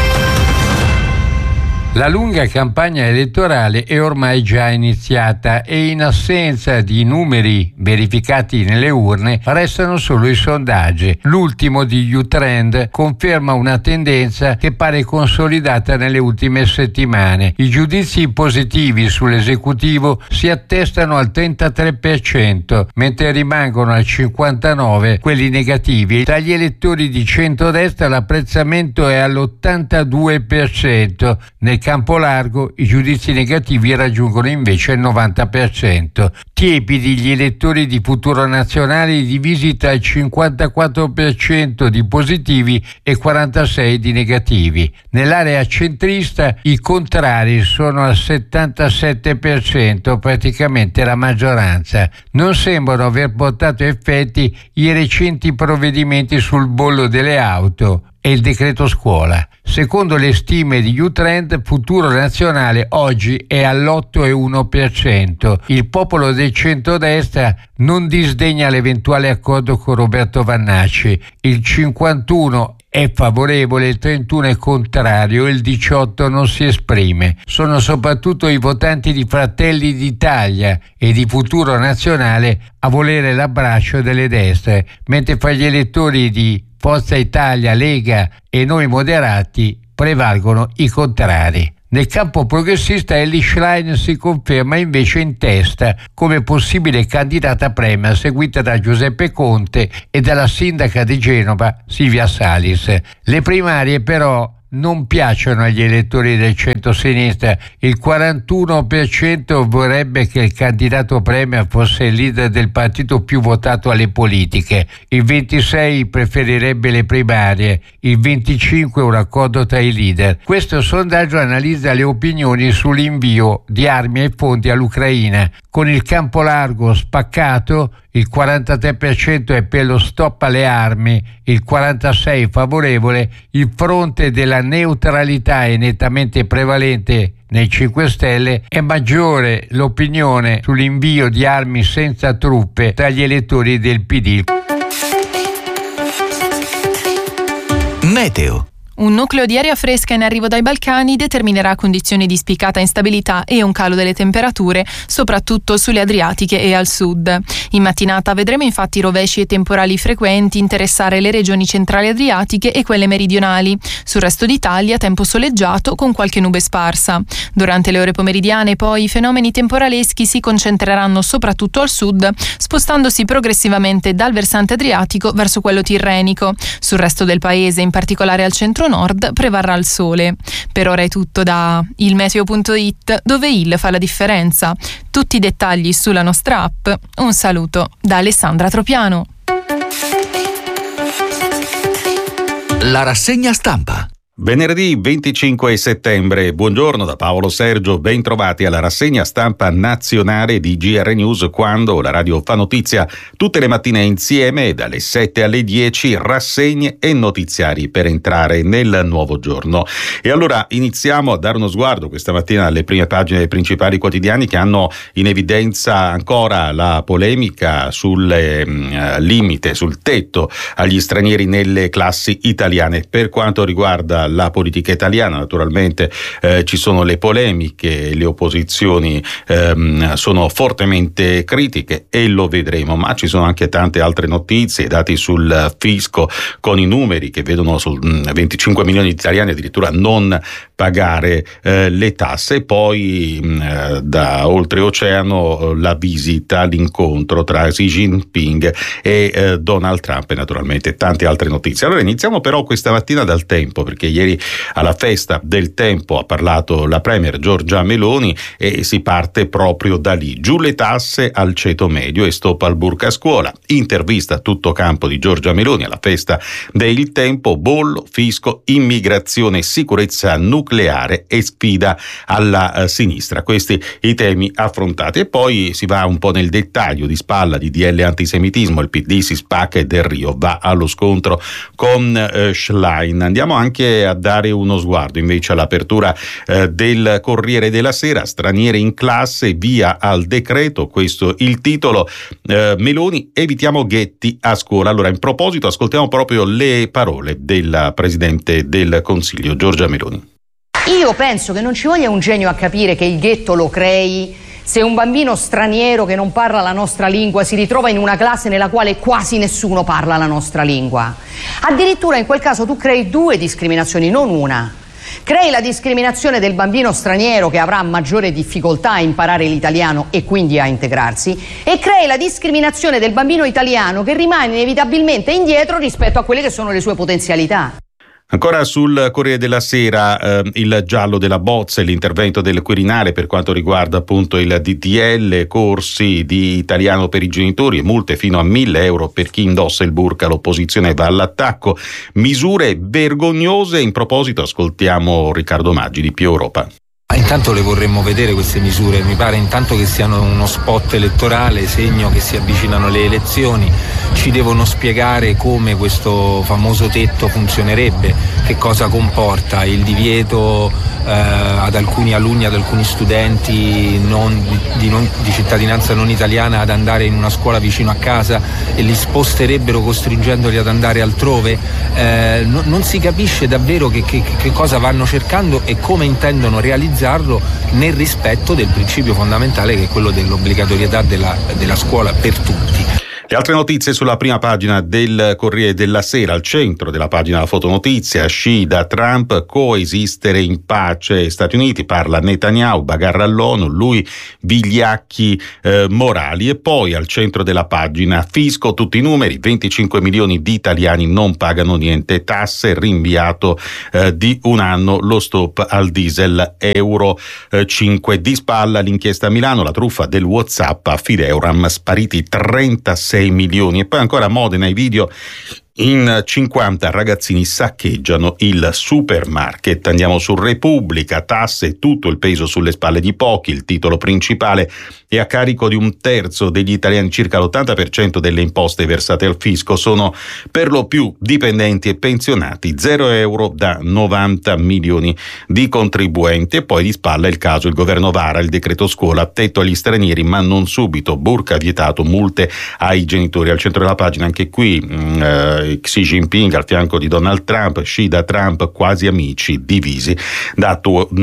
La lunga campagna elettorale è ormai già iniziata e in assenza di numeri verificati nelle urne restano solo i sondaggi. L'ultimo di U-Trend conferma una tendenza che pare consolidata nelle ultime settimane. I giudizi positivi sull'esecutivo si attestano al 33%, mentre rimangono al 59% quelli negativi. Tra gli elettori di centrodestra l'apprezzamento è all'82%. Nel campo largo i giudizi negativi raggiungono invece il 90%. Tiepidi gli elettori di Futuro Nazionale, divisi tra il 54% di positivi e 46% di negativi. Nell'area centrista i contrari sono al 77%, praticamente la maggioranza. Non sembrano aver portato effetti i recenti provvedimenti sul bollo delle auto e il decreto scuola. Secondo le stime di U-Trend, Futuro Nazionale oggi è all'8,1%. Il popolo del centrodestra non disdegna l'eventuale accordo con Roberto Vannacci. Il 51% è favorevole, il 31% è contrario e il 18% non si esprime. Sono soprattutto i votanti di Fratelli d'Italia e di Futuro Nazionale a volere l'abbraccio delle destre, mentre fra gli elettori di Forza Italia, Lega e Noi Moderati prevalgono i contrari. Nel campo progressista Elly Schlein si conferma invece in testa come possibile candidata premier, seguita da Giuseppe Conte e dalla sindaca di Genova Silvia Salis. Le primarie però non piacciono agli elettori del centro-sinistra. Il 41% vorrebbe che il candidato premier fosse il leader del partito più votato alle politiche, il 26% preferirebbe le primarie, il 25% un accordo tra i leader. Questo sondaggio analizza le opinioni sull'invio di armi e fondi all'Ucraina. Con il campo largo spaccato, il 43% è per lo stop alle armi, il 46% favorevole, il fronte della neutralità è nettamente prevalente nei 5 Stelle, è maggiore l'opinione sull'invio di armi senza truppe tra gli elettori del PD. Meteo. Un nucleo di aria fresca in arrivo dai Balcani determinerà condizioni di spiccata instabilità e un calo delle temperature, soprattutto sulle Adriatiche e al sud. In mattinata vedremo infatti rovesci e temporali frequenti interessare le regioni centrali adriatiche e quelle meridionali. Sul resto d'Italia tempo soleggiato con qualche nube sparsa. Durante le ore pomeridiane poi i fenomeni temporaleschi si concentreranno soprattutto al sud, spostandosi progressivamente dal versante adriatico verso quello tirrenico. Sul resto del paese, in particolare al centro nord, prevarrà il sole. Per ora è tutto da ilmeteo.it, dove il fa la differenza. Tutti i dettagli sulla nostra app. Un saluto da Alessandra Tropiano. La rassegna stampa. Venerdì 25 settembre, buongiorno da Paolo Sergio, ben trovati alla rassegna stampa nazionale di GR News, quando la radio fa notizia tutte le mattine insieme dalle 7 alle 10, rassegne e notiziari per entrare nel nuovo giorno. E allora iniziamo a dare uno sguardo questa mattina alle prime pagine dei principali quotidiani, che hanno in evidenza ancora la polemica sul limite, sul tetto agli stranieri nelle classi italiane. Per quanto riguarda la politica italiana, naturalmente ci sono le polemiche, le opposizioni sono fortemente critiche e lo vedremo, ma ci sono anche tante altre notizie, dati sul fisco con i numeri che vedono su 25 milioni di italiani addirittura non pagare le tasse. Poi da oltreoceano la visita, l'incontro tra Xi Jinping e Donald Trump e naturalmente tante altre notizie. Allora iniziamo però questa mattina dal Tempo, perché ieri alla festa del Tempo ha parlato la premier Giorgia Meloni e si parte proprio da lì. Giù le tasse al ceto medio e stop al burka a scuola. Intervista a tutto campo di Giorgia Meloni alla festa del Tempo: bollo, fisco, immigrazione, sicurezza nucleare e sfida alla sinistra. Questi i temi affrontati. E poi si va un po' nel dettaglio. Di spalla di DL antisemitismo, il PD si spacca e Del Rio va allo scontro con Schlein. Andiamo anche a dare uno sguardo invece all'apertura del Corriere della Sera: stranieri in classe, via al decreto, questo il titolo. Meloni, evitiamo ghetti a scuola. Allora, in proposito ascoltiamo proprio le parole della Presidente del Consiglio Giorgia Meloni. Io penso che non ci voglia un genio a capire che il ghetto lo crei se un bambino straniero che non parla la nostra lingua si ritrova in una classe nella quale quasi nessuno parla la nostra lingua. Addirittura in quel caso tu crei due discriminazioni, non una. Crei la discriminazione del bambino straniero che avrà maggiore difficoltà a imparare l'italiano e quindi a integrarsi, e crei la discriminazione del bambino italiano che rimane inevitabilmente indietro rispetto a quelle che sono le sue potenzialità. Ancora sul Corriere della Sera, il giallo della bozza e l'intervento del Quirinale per quanto riguarda appunto il DDL, corsi di italiano per i genitori e multe fino a 1.000 euro per chi indossa il burka. L'opposizione va all'attacco, misure vergognose. In proposito ascoltiamo Riccardo Maggi di Più Europa. Intanto le vorremmo vedere queste misure, mi pare intanto che siano uno spot elettorale, segno che si avvicinano le elezioni. Ci devono spiegare come questo famoso tetto funzionerebbe, che cosa comporta il divieto ad alcuni alunni, ad alcuni studenti di cittadinanza non italiana ad andare in una scuola vicino a casa e li sposterebbero costringendoli ad andare altrove. Non si capisce davvero che cosa vanno cercando e come intendono realizzarlo nel rispetto del principio fondamentale che è quello dell'obbligatorietà della scuola per tutti. Le altre notizie sulla prima pagina del Corriere della Sera, al centro della pagina la fotonotizia, Scida, Trump, coesistere in pace, Stati Uniti, parla Netanyahu, bagarra all'ONU, lui vigliacchi morali. E poi al centro della pagina fisco, tutti i numeri, 25 milioni di italiani non pagano niente, tasse, rinviato di un anno lo stop al diesel, Euro 5 di spalla, l'inchiesta a Milano, la truffa del WhatsApp a Fideuram, spariti 36 milioni. E poi ancora Modena, i video, in 50 ragazzini saccheggiano il supermarket. Andiamo su Repubblica, tasse, tutto il peso sulle spalle di pochi, il titolo principale è a carico di un terzo degli italiani, circa l'80% delle imposte versate al fisco sono per lo più dipendenti e pensionati, 0 euro da 90 milioni di contribuenti. E poi di spalla il caso, il governo vara il decreto scuola, tetto agli stranieri ma non subito, burka vietato, multe ai genitori. Al centro della pagina anche qui Xi Jinping al fianco di Donald Trump, Xi da Trump, quasi amici divisi da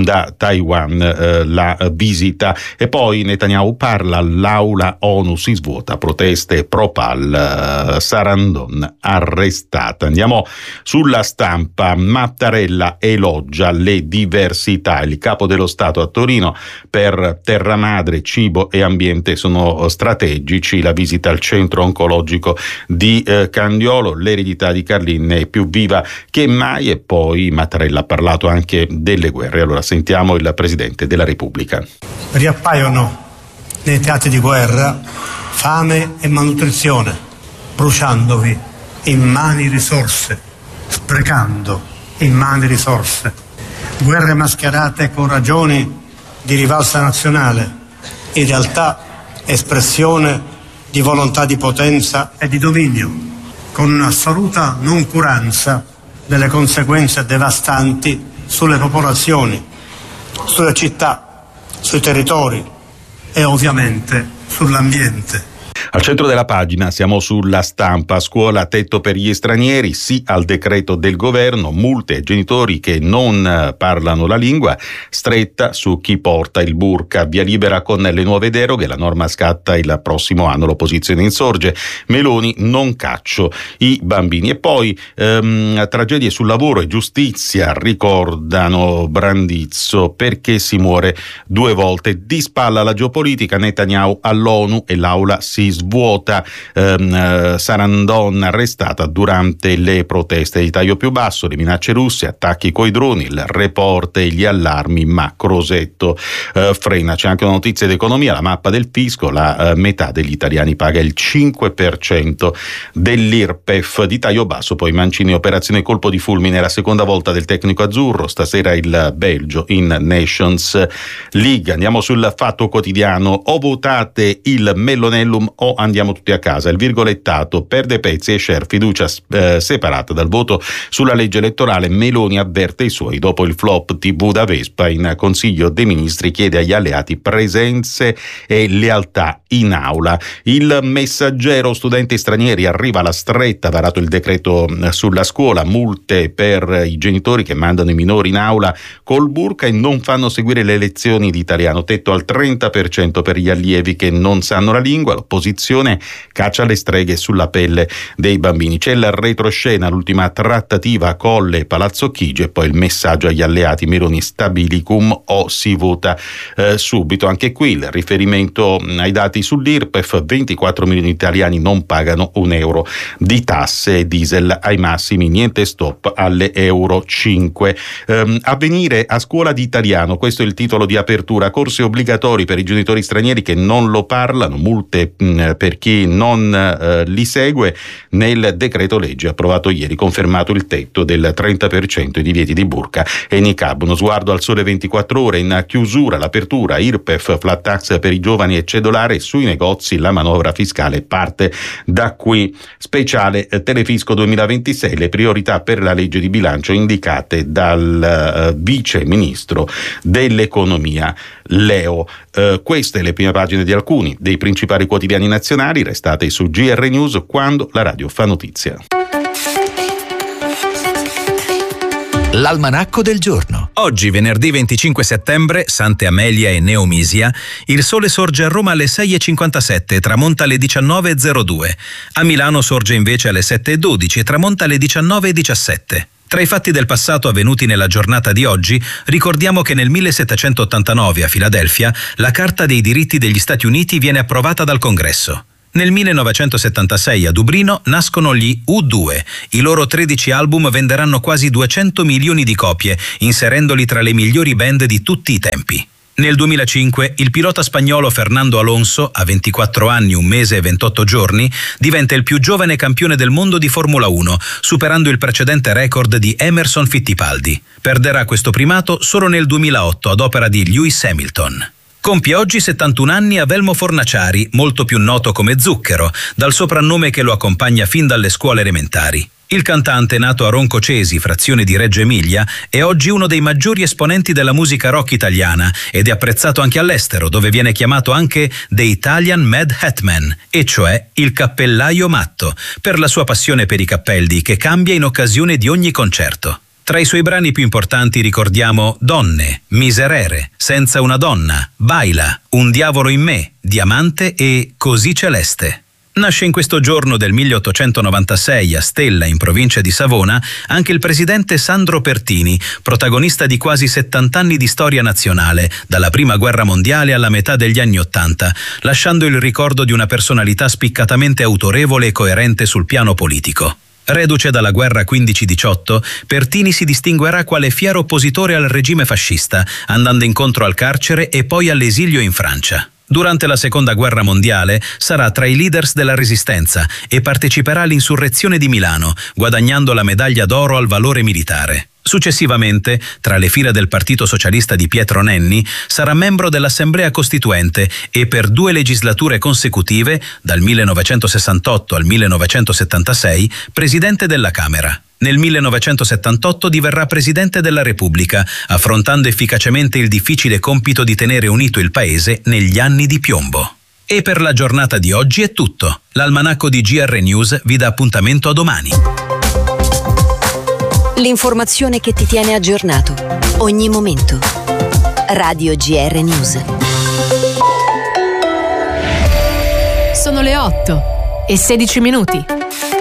Taiwan la visita. E poi Netanyahu parla, l'aula ONU si svuota, proteste pro-Pal, Sarandon arrestata. Andiamo sulla Stampa, Mattarella elogia le diversità, il capo dello Stato a Torino, per terra madre, cibo e ambiente sono strategici, la visita al centro oncologico di Candiolo, l'eredità di Carlin è più viva che mai. E poi Mattarella ha parlato anche delle guerre. Allora sentiamo il Presidente della Repubblica. Riappaiono nei teatri di guerra fame e malnutrizione, bruciandovi immani risorse, sprecando immani risorse, guerre mascherate con ragioni di rivalsa nazionale, in realtà espressione di volontà di potenza e di dominio, con un'assoluta noncuranza delle conseguenze devastanti sulle popolazioni, sulle città, sui territori e ovviamente sull'ambiente. Al centro della pagina siamo sulla Stampa, scuola tetto per gli stranieri, sì al decreto del governo, multe ai genitori che non parlano la lingua, stretta su chi porta il burka, via libera con le nuove deroghe, la norma scatta il prossimo anno, l'opposizione insorge, Meloni non caccio i bambini. E poi tragedie sul lavoro e giustizia, ricordano Brandizzo, perché si muore 2 volte, di spalla la geopolitica, Netanyahu all'ONU e l'aula si svuota, Sarandon arrestata durante le proteste, di taglio più basso, le minacce russe, attacchi coi droni, il report e gli allarmi, ma Crosetto frena. C'è anche una notizia d'economia, la mappa del fisco, la metà degli italiani paga il 5% dell'IRPEF, di taglio basso poi Mancini, operazione colpo di fulmine, la seconda volta del tecnico azzurro, stasera il Belgio in Nations League. Andiamo sul Fatto Quotidiano, o votate il Mellonellum o andiamo tutti a casa, il virgolettato, perde Pezzi e Scher, fiducia separata dal voto sulla legge elettorale, Meloni avverte i suoi dopo il flop TV da Vespa, in Consiglio dei Ministri chiede agli alleati presenze e lealtà in aula. Il Messaggero, studenti stranieri, arriva la stretta, varato il decreto sulla scuola, multe per i genitori che mandano i minori in aula col burka e non fanno seguire le lezioni di italiano, tetto al 30% per gli allievi che non sanno la lingua, l'opposizione l'opposizione caccia le streghe sulla pelle dei bambini. C'è la retroscena, l'ultima trattativa Colle Palazzo Chigi e poi il messaggio agli alleati Meloni stabilicum o si vota subito. Anche qui il riferimento ai dati sull'IRPEF: 24 milioni di italiani non pagano €1 di tasse, diesel ai massimi, niente stop alle Euro 5. Avvenire a scuola di italiano, questo è il titolo di apertura. Corsi obbligatori per i genitori stranieri che non lo parlano, multe per chi non li segue. Nel decreto legge approvato ieri, confermato il tetto del 30% i divieti di burqa e niqab. Uno sguardo al Sole 24 Ore, in chiusura l'apertura IRPEF, flat tax per i giovani e cedolare sui negozi, la manovra fiscale parte da qui. Speciale Telefisco 2026, le priorità per la legge di bilancio indicate dal vice ministro dell'economia Leo. Queste le prime pagine di alcuni dei principali quotidiani nazionali. Restate su GR News quando la radio fa notizia. L'almanacco del giorno. Oggi, venerdì 25 settembre, Sante Amelia e Neomisia, il sole sorge a Roma alle 6:57 e tramonta alle 19:02. A Milano sorge invece alle 7:12 e tramonta alle 19:17. Tra i fatti del passato avvenuti nella giornata di oggi, ricordiamo che nel 1789 a Filadelfia la Carta dei diritti degli Stati Uniti viene approvata dal Congresso. Nel 1976 a Dublino nascono gli U2. I loro 13 album venderanno quasi 200 milioni di copie, inserendoli tra le migliori band di tutti i tempi. Nel 2005 il pilota spagnolo Fernando Alonso, a 24 anni, 1 mese e 28 giorni, diventa il più giovane campione del mondo di Formula 1, superando il precedente record di Emerson Fittipaldi. Perderà questo primato solo nel 2008 ad opera di Lewis Hamilton. Compie oggi 71 anni Avelmo Fornaciari, molto più noto come Zucchero, dal soprannome che lo accompagna fin dalle scuole elementari. Il cantante, nato a Roncocesi, frazione di Reggio Emilia, è oggi uno dei maggiori esponenti della musica rock italiana ed è apprezzato anche all'estero, dove viene chiamato anche The Italian Mad Hatman, e cioè il cappellaio matto, per la sua passione per i cappelli che cambia in occasione di ogni concerto. Tra i suoi brani più importanti ricordiamo Donne, Miserere, Senza una donna, Baila, Un diavolo in me, Diamante e Così celeste. Nasce in questo giorno del 1896 a Stella, in provincia di Savona, anche il presidente Sandro Pertini, protagonista di quasi 70 anni di storia nazionale, dalla Prima Guerra Mondiale alla metà degli anni '80, lasciando il ricordo di una personalità spiccatamente autorevole e coerente sul piano politico. Reduce dalla guerra 15-18, Pertini si distinguerà quale fiero oppositore al regime fascista, andando incontro al carcere e poi all'esilio in Francia. Durante la Seconda Guerra Mondiale sarà tra i leaders della Resistenza e parteciperà all'insurrezione di Milano, guadagnando la medaglia d'oro al valore militare. Successivamente, tra le fila del Partito Socialista di Pietro Nenni, sarà membro dell'Assemblea Costituente e per 2 legislature consecutive, dal 1968 al 1976, presidente della Camera. Nel 1978 diverrà Presidente della Repubblica, affrontando efficacemente il difficile compito di tenere unito il Paese negli anni di piombo. E per la giornata di oggi è tutto. L'almanacco di GR News vi dà appuntamento a domani. L'informazione che ti tiene aggiornato, ogni momento. Radio GR News. Sono le 8:16.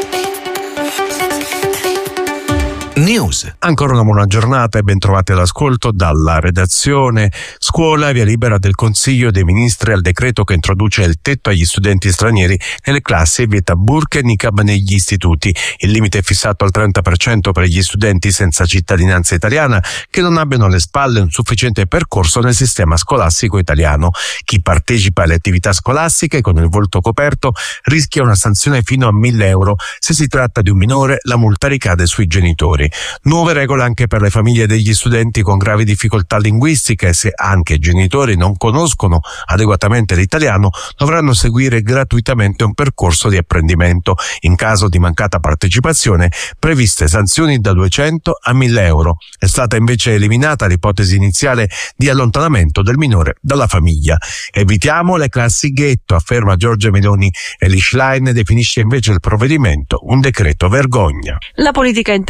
News. Ancora una buona giornata e ben trovati all'ascolto dalla redazione. Scuola, via libera del Consiglio dei Ministri al decreto che introduce il tetto agli studenti stranieri nelle classi e vieta burqa e niqab negli istituti. Il limite è fissato al 30% per gli studenti senza cittadinanza italiana che non abbiano alle spalle un sufficiente percorso nel sistema scolastico italiano. Chi partecipa alle attività scolastiche con il volto coperto rischia una sanzione fino a 1.000 euro. Se si tratta di un minore, la multa ricade sui genitori. Nuove regole anche per le famiglie degli studenti con gravi difficoltà linguistiche. Se anche i genitori non conoscono adeguatamente l'italiano, dovranno seguire gratuitamente un percorso di apprendimento. In caso di mancata partecipazione, previste sanzioni da 200 a 1.000 euro. È stata invece eliminata l'ipotesi iniziale di allontanamento del minore dalla famiglia. Evitiamo le classi ghetto, afferma Giorgia Meloni, e l'Ischlein definisce invece il provvedimento un decreto vergogna. La politica internazionale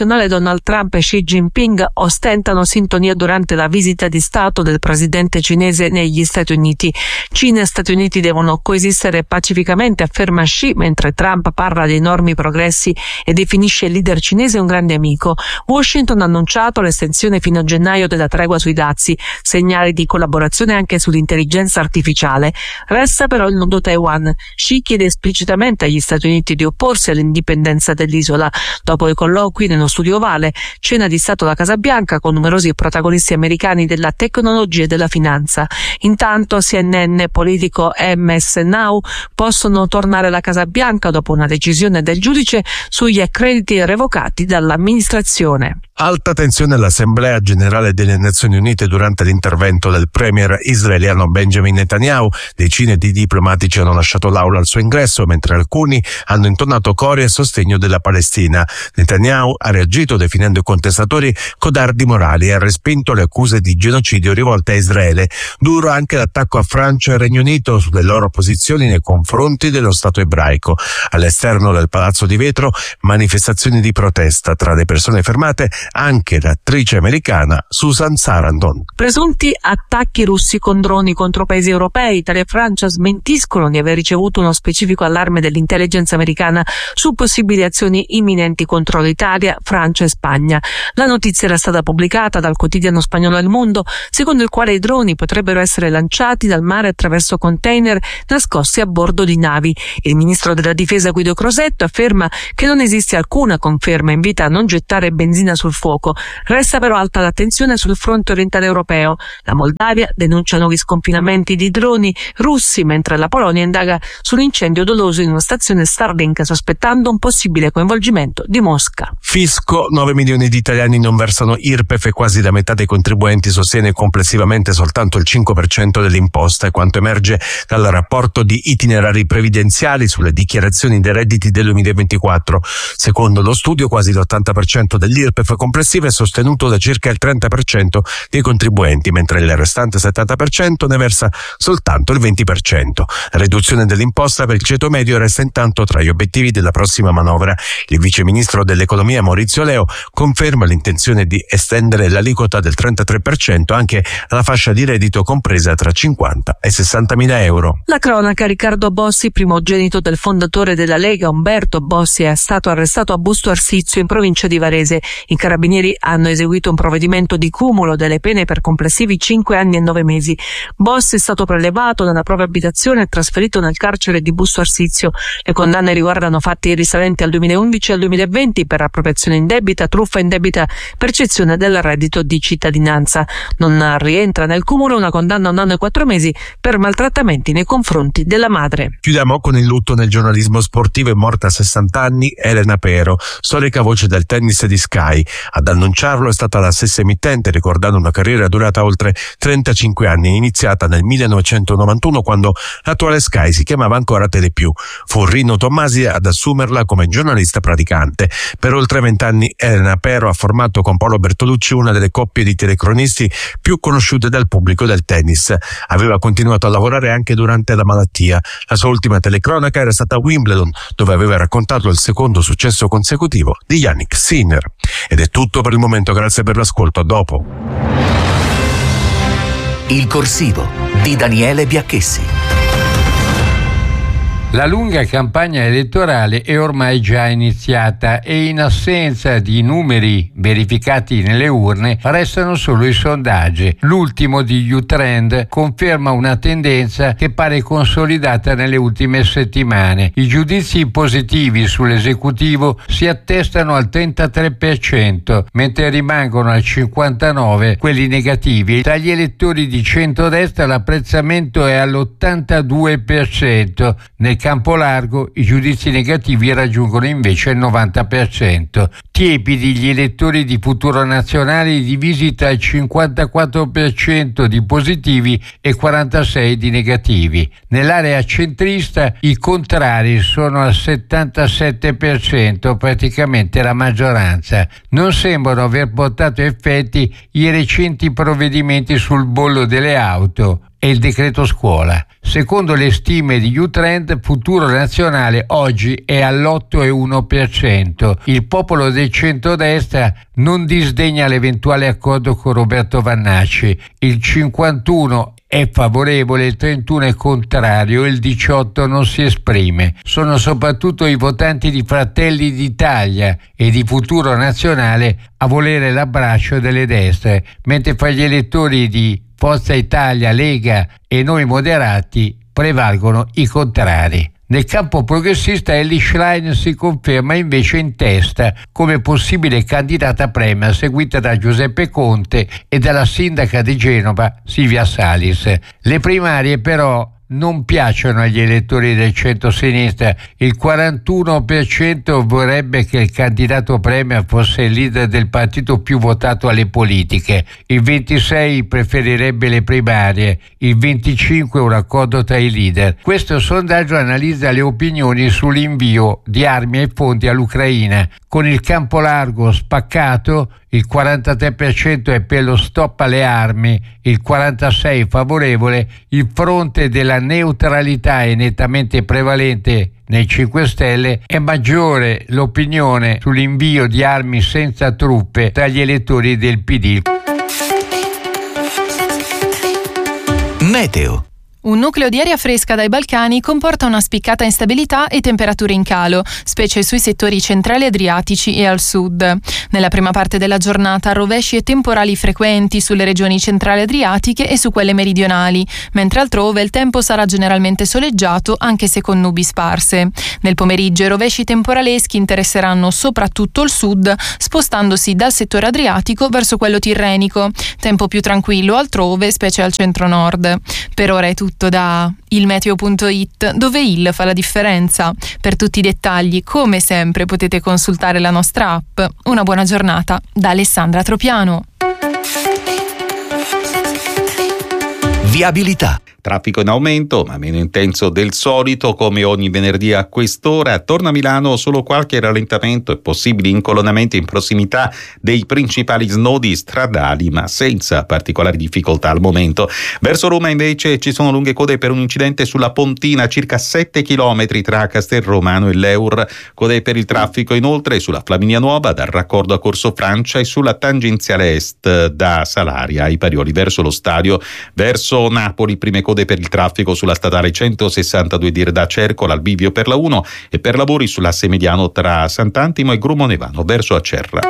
internazionale Donald Trump e Xi Jinping ostentano sintonia durante la visita di Stato del presidente cinese negli Stati Uniti. Cina e Stati Uniti devono coesistere pacificamente, afferma Xi, mentre Trump parla di enormi progressi e definisce il leader cinese un grande amico. Washington ha annunciato l'estensione fino a gennaio della tregua sui dazi, segnali di collaborazione anche sull'intelligenza artificiale. Resta però il nodo Taiwan. Xi chiede esplicitamente agli Stati Uniti di opporsi all'indipendenza dell'isola. Dopo i colloqui nello studio ovale, cena di Stato alla Casa Bianca con numerosi protagonisti americani della tecnologia e della finanza. Intanto CNN, Politico e MS Now possono tornare alla Casa Bianca dopo una decisione del giudice sugli accrediti revocati dall'amministrazione. Alta tensione all'Assemblea Generale delle Nazioni Unite durante l'intervento del premier israeliano Benjamin Netanyahu. Decine di diplomatici hanno lasciato l'aula al suo ingresso, mentre alcuni hanno intonato cori a sostegno della Palestina. Netanyahu ha reagito definendo i contestatori codardi morali e ha respinto le accuse di genocidio rivolte a Israele. Duro anche l'attacco a Francia e Regno Unito sulle loro posizioni nei confronti dello Stato ebraico. All'esterno del Palazzo di Vetro, manifestazioni di protesta, tra le persone fermate anche l'attrice americana Susan Sarandon. Presunti attacchi russi con droni contro paesi europei. Italia e Francia smentiscono di aver ricevuto uno specifico allarme dell'intelligence americana su possibili azioni imminenti contro l'Italia, Francia e Spagna. La notizia era stata pubblicata dal quotidiano spagnolo El Mundo, secondo il quale i droni potrebbero essere lanciati dal mare attraverso container nascosti a bordo di navi. Il ministro della difesa Guido Crosetto afferma che non esiste alcuna conferma e invita a non gettare benzina sul fuoco. Resta però alta l'attenzione sul fronte orientale europeo. La Moldavia denuncia nuovi sconfinamenti di droni russi, mentre la Polonia indaga sull'incendio doloso in una stazione Starlink, sospettando un possibile coinvolgimento di Mosca. Fisco: 9 milioni di italiani non versano IRPEF e quasi la metà dei contribuenti sostiene complessivamente soltanto il 5% dell'imposta, è quanto emerge dal rapporto di itinerari previdenziali sulle dichiarazioni dei redditi del 2024. Secondo lo studio, quasi l'80% dell'IRPEF complessivo è sostenuto da circa il 30% dei contribuenti, mentre il restante 70% ne versa soltanto il 20%. La riduzione dell'imposta per il ceto medio resta intanto tra gli obiettivi della prossima manovra. Il vice ministro dell'economia Maurizio Leo conferma l'intenzione di estendere l'aliquota del 33% anche alla fascia di reddito compresa tra 50 e 60 mila euro. La cronaca: Riccardo Bossi, primogenito del fondatore della Lega Umberto Bossi, è stato arrestato a Busto Arsizio in provincia di Varese. I carabinieri hanno eseguito un provvedimento di cumulo delle pene per complessivi 5 anni e 9 mesi. Bossi è stato prelevato dalla propria abitazione e trasferito nel carcere di Busto Arsizio. Le condanne riguardano fatti risalenti al 2011 e al 2020 per appropriazione indebita, truffa indebita, percezione del reddito di cittadinanza. Non rientra nel cumulo una condanna a 1 anno e 4 mesi per maltrattamenti nei confronti della madre. Chiudiamo con il lutto nel giornalismo sportivo. È morta a 60 anni Elena Pero, storica voce del tennis di Sky. Ad annunciarlo è stata la stessa emittente, ricordando una carriera durata oltre 35 anni, iniziata nel 1991 quando l'attuale Sky si chiamava ancora Telepiù. Fu Rino Tommasi ad assumerla come giornalista praticante. Per oltre 20 anni Elena Pero ha formato con Paolo Bertolucci una delle coppie di telecronisti più conosciute dal pubblico del tennis. Aveva continuato a lavorare anche durante la malattia. La sua ultima telecronaca era stata a Wimbledon, dove aveva raccontato il secondo successo consecutivo di Yannick Sinner. Ed è tutto per il momento, grazie per l'ascolto, a dopo. Il corsivo di Daniele Biacchessi. La lunga campagna elettorale è ormai già iniziata e in assenza di numeri verificati nelle urne restano solo i sondaggi. L'ultimo di U-Trend conferma una tendenza che pare consolidata nelle ultime settimane. I giudizi positivi sull'esecutivo si attestano al 33%, mentre rimangono al 59% quelli negativi. Tra gli elettori di centrodestra l'apprezzamento è all'82%. Nel campo largo i giudizi negativi raggiungono invece il 90%. Tiepidi gli elettori di Futuro Nazionale, divisi tra il 54% di positivi e 46% di negativi. Nell'area centrista i contrari sono al 77%, praticamente la maggioranza. Non sembrano aver portato effetti i recenti provvedimenti sul bollo delle auto e il decreto scuola. Secondo le stime di U-Trend, Futuro Nazionale oggi è all'8,1%. Il popolo del centrodestra non disdegna l'eventuale accordo con Roberto Vannacci. Il 51% è favorevole, il 31% è contrario e il 18% non si esprime. Sono soprattutto i votanti di Fratelli d'Italia e di Futuro Nazionale a volere l'abbraccio delle destre, mentre fra gli elettori di Forza Italia, Lega e Noi Moderati prevalgono i contrari. Nel campo progressista Elly Schlein si conferma invece in testa come possibile candidata premier, seguita da Giuseppe Conte e dalla sindaca di Genova Silvia Salis. Le primarie però non piacciono agli elettori del centro-sinistra. Il 41% vorrebbe che il candidato premier fosse il leader del partito più votato alle politiche, il 26% preferirebbe le primarie, il 25% un accordo tra i leader. Questo sondaggio analizza le opinioni sull'invio di armi e fondi all'Ucraina. Con il campo largo spaccato, il 43% è per lo stop alle armi, il 46% favorevole, il fronte della neutralità è nettamente prevalente nei 5 Stelle, è maggiore l'opinione sull'invio di armi senza truppe tra gli elettori del PD. Meteo. Un nucleo di aria fresca dai Balcani comporta una spiccata instabilità e temperature in calo, specie sui settori centrali adriatici e al sud. Nella prima parte della giornata rovesci e temporali frequenti sulle regioni centrali adriatiche e su quelle meridionali, mentre altrove il tempo sarà generalmente soleggiato anche se con nubi sparse. Nel pomeriggio i rovesci temporaleschi interesseranno soprattutto il sud, spostandosi dal settore adriatico verso quello tirrenico. Tempo più tranquillo altrove, specie al centro-nord. Per ora è tutto da ilmeteo.it, dove il fa la differenza. Per tutti i dettagli, come sempre, potete consultare la nostra app. Una buona giornata da Alessandra Tropiano. Viabilità. Traffico in aumento, ma meno intenso del solito, come ogni venerdì a quest'ora. Attorno a Milano solo qualche rallentamento e possibili incolonnamenti in prossimità dei principali snodi stradali, ma senza particolari difficoltà al momento. Verso Roma invece ci sono lunghe code per un incidente sulla Pontina, circa 7 chilometri tra Castelromano e l'Eur. Code per il traffico inoltre sulla Flaminia Nuova dal raccordo a Corso Francia e sulla tangenziale est da Salaria ai Parioli verso lo stadio. Verso Napoli prime code per il traffico sulla statale 162 di Rda Cercola al bivio per la 1 e per lavori sull'asse mediano tra Sant'Antimo e Grumonevano verso Acerra.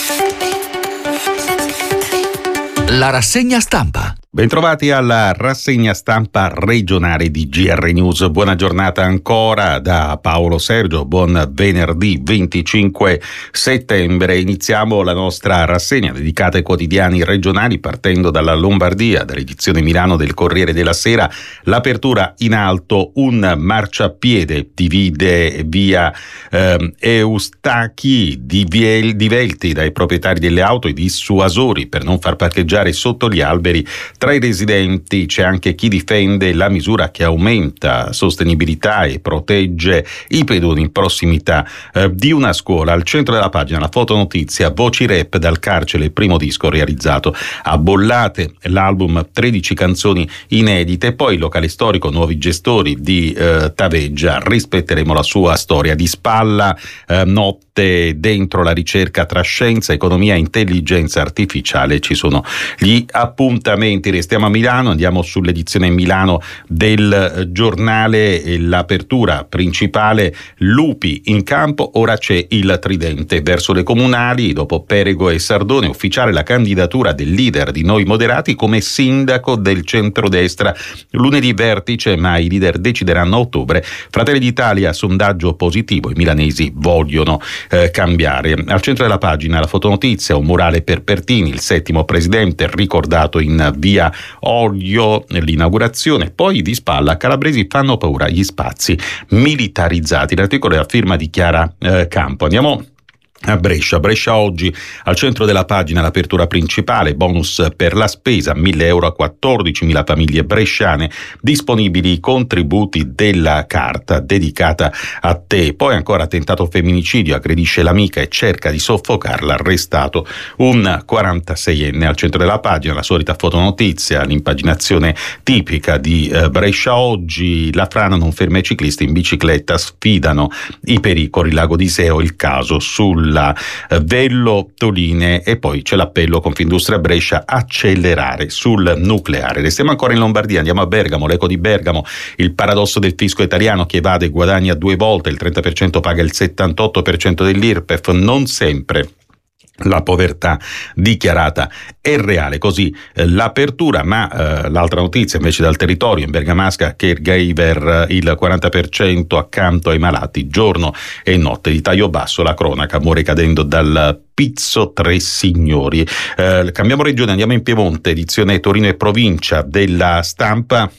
La rassegna stampa. Bentrovati alla rassegna stampa regionale di GR News. Buona giornata ancora da Paolo Sergio, buon venerdì 25 settembre. Iniziamo la nostra rassegna dedicata ai quotidiani regionali partendo dalla Lombardia, dall'edizione Milano del Corriere della Sera. L'apertura in alto, un marciapiede divide via Eustachi di Velti dai proprietari delle auto e dissuasori per non far parcheggiare sotto gli alberi. Tra i residenti c'è anche chi difende la misura che aumenta sostenibilità e protegge i pedoni in prossimità di una scuola. Al centro della pagina la fotonotizia, voci rap dal carcere, il primo disco realizzato a Bollate, l'album 13 canzoni inedite, poi il locale storico, nuovi gestori di Taveggia, rispetteremo la sua storia. Di spalla notte dentro la ricerca tra scienza, economia e intelligenza artificiale, ci sono gli appuntamenti. Restiamo a Milano, andiamo sull'edizione Milano del giornale, l'apertura principale, lupi in campo, ora c'è il tridente verso le comunali, dopo Perego e Sardone, ufficiale la candidatura del leader di Noi Moderati come sindaco del centrodestra. Lunedì vertice, ma i leader decideranno a ottobre. Fratelli d'Italia, sondaggio positivo, i milanesi vogliono cambiare. Al centro della pagina la fotonotizia, un murale per Pertini, il 7° presidente, ricordato in via Oglio, l'inaugurazione. Poi di spalla, calabresi fanno paura gli spazi militarizzati. L'articolo è a firma di Chiara Campo. Andiamo a Brescia oggi al centro della pagina l'apertura principale, bonus per la spesa, 1.000 euro a 14.000 famiglie bresciane, disponibili i contributi della carta dedicata a te. Poi ancora tentato femminicidio, aggredisce l'amica e cerca di soffocarla, arrestato un 46enne. Al centro della pagina la solita fotonotizia, l'impaginazione tipica di Brescia oggi, la frana non ferma i ciclisti in bicicletta, sfidano i pericoli, Lago d'Iseo il caso sulla Vello Toline, e poi c'è l'appello Confindustria Brescia, accelerare sul nucleare. Restiamo ancora in Lombardia, andiamo a Bergamo, l'eco di Bergamo, il paradosso del fisco italiano che evade e guadagna 2 volte, il 30% paga il 78% dell'IRPEF, non sempre la povertà dichiarata è reale. Così l'apertura, ma l'altra notizia invece dal territorio, in bergamasca caregiver il 40% accanto ai malati giorno e notte, di taglio basso la cronaca, muore cadendo dal Pizzo Tre Signori. Cambiamo regione, andiamo in Piemonte, edizione Torino e provincia della Stampa.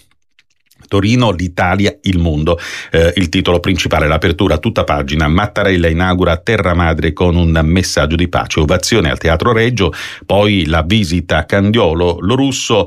Torino, l'Italia, il mondo. Il titolo principale, l'apertura tutta pagina, Mattarella inaugura Terra Madre con un messaggio di pace, ovazione al Teatro Regio, poi la visita a Candiolo, lo russo,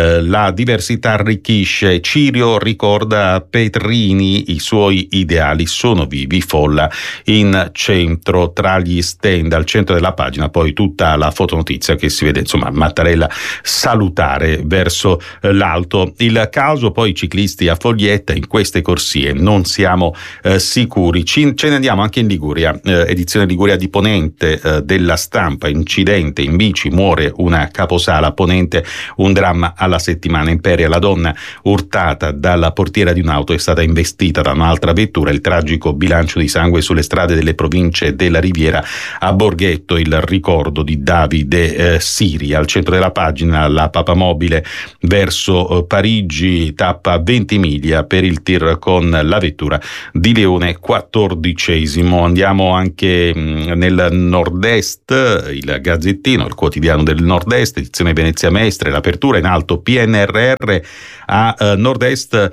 la diversità arricchisce, Cirio ricorda Petrini, i suoi ideali sono vivi, folla in centro tra gli stand, al centro della pagina poi tutta la fotonotizia che si vede, insomma, Mattarella salutare verso l'alto. Il caso poi ciclisti a Foglietta, in queste corsie non siamo sicuri. Ce ne andiamo anche in Liguria, edizione Liguria di Ponente della Stampa, incidente in bici, muore una caposala, Ponente un dramma alla settimana. Imperia, la donna urtata dalla portiera di un'auto è stata investita da un'altra vettura, il tragico bilancio di sangue sulle strade delle province della Riviera. A Borghetto il ricordo di Davide Siri. Al centro della pagina la papamobile verso Parigi, tappa 20 miglia per il tir con la vettura di Leone XIV. Andiamo anche nel nord-est, il Gazzettino, il quotidiano del nord-est, edizione Venezia Mestre, l'apertura in alto, PNRR a nord-est,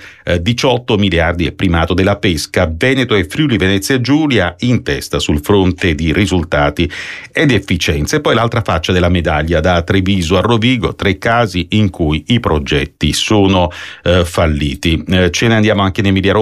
18 miliardi e primato della pesca, Veneto e Friuli Venezia Giulia in testa sul fronte di risultati ed efficienze. Poi l'altra faccia della medaglia, da Treviso a Rovigo, 3 casi in cui i progetti sono falliti. Ce ne andiamo anche in Emilia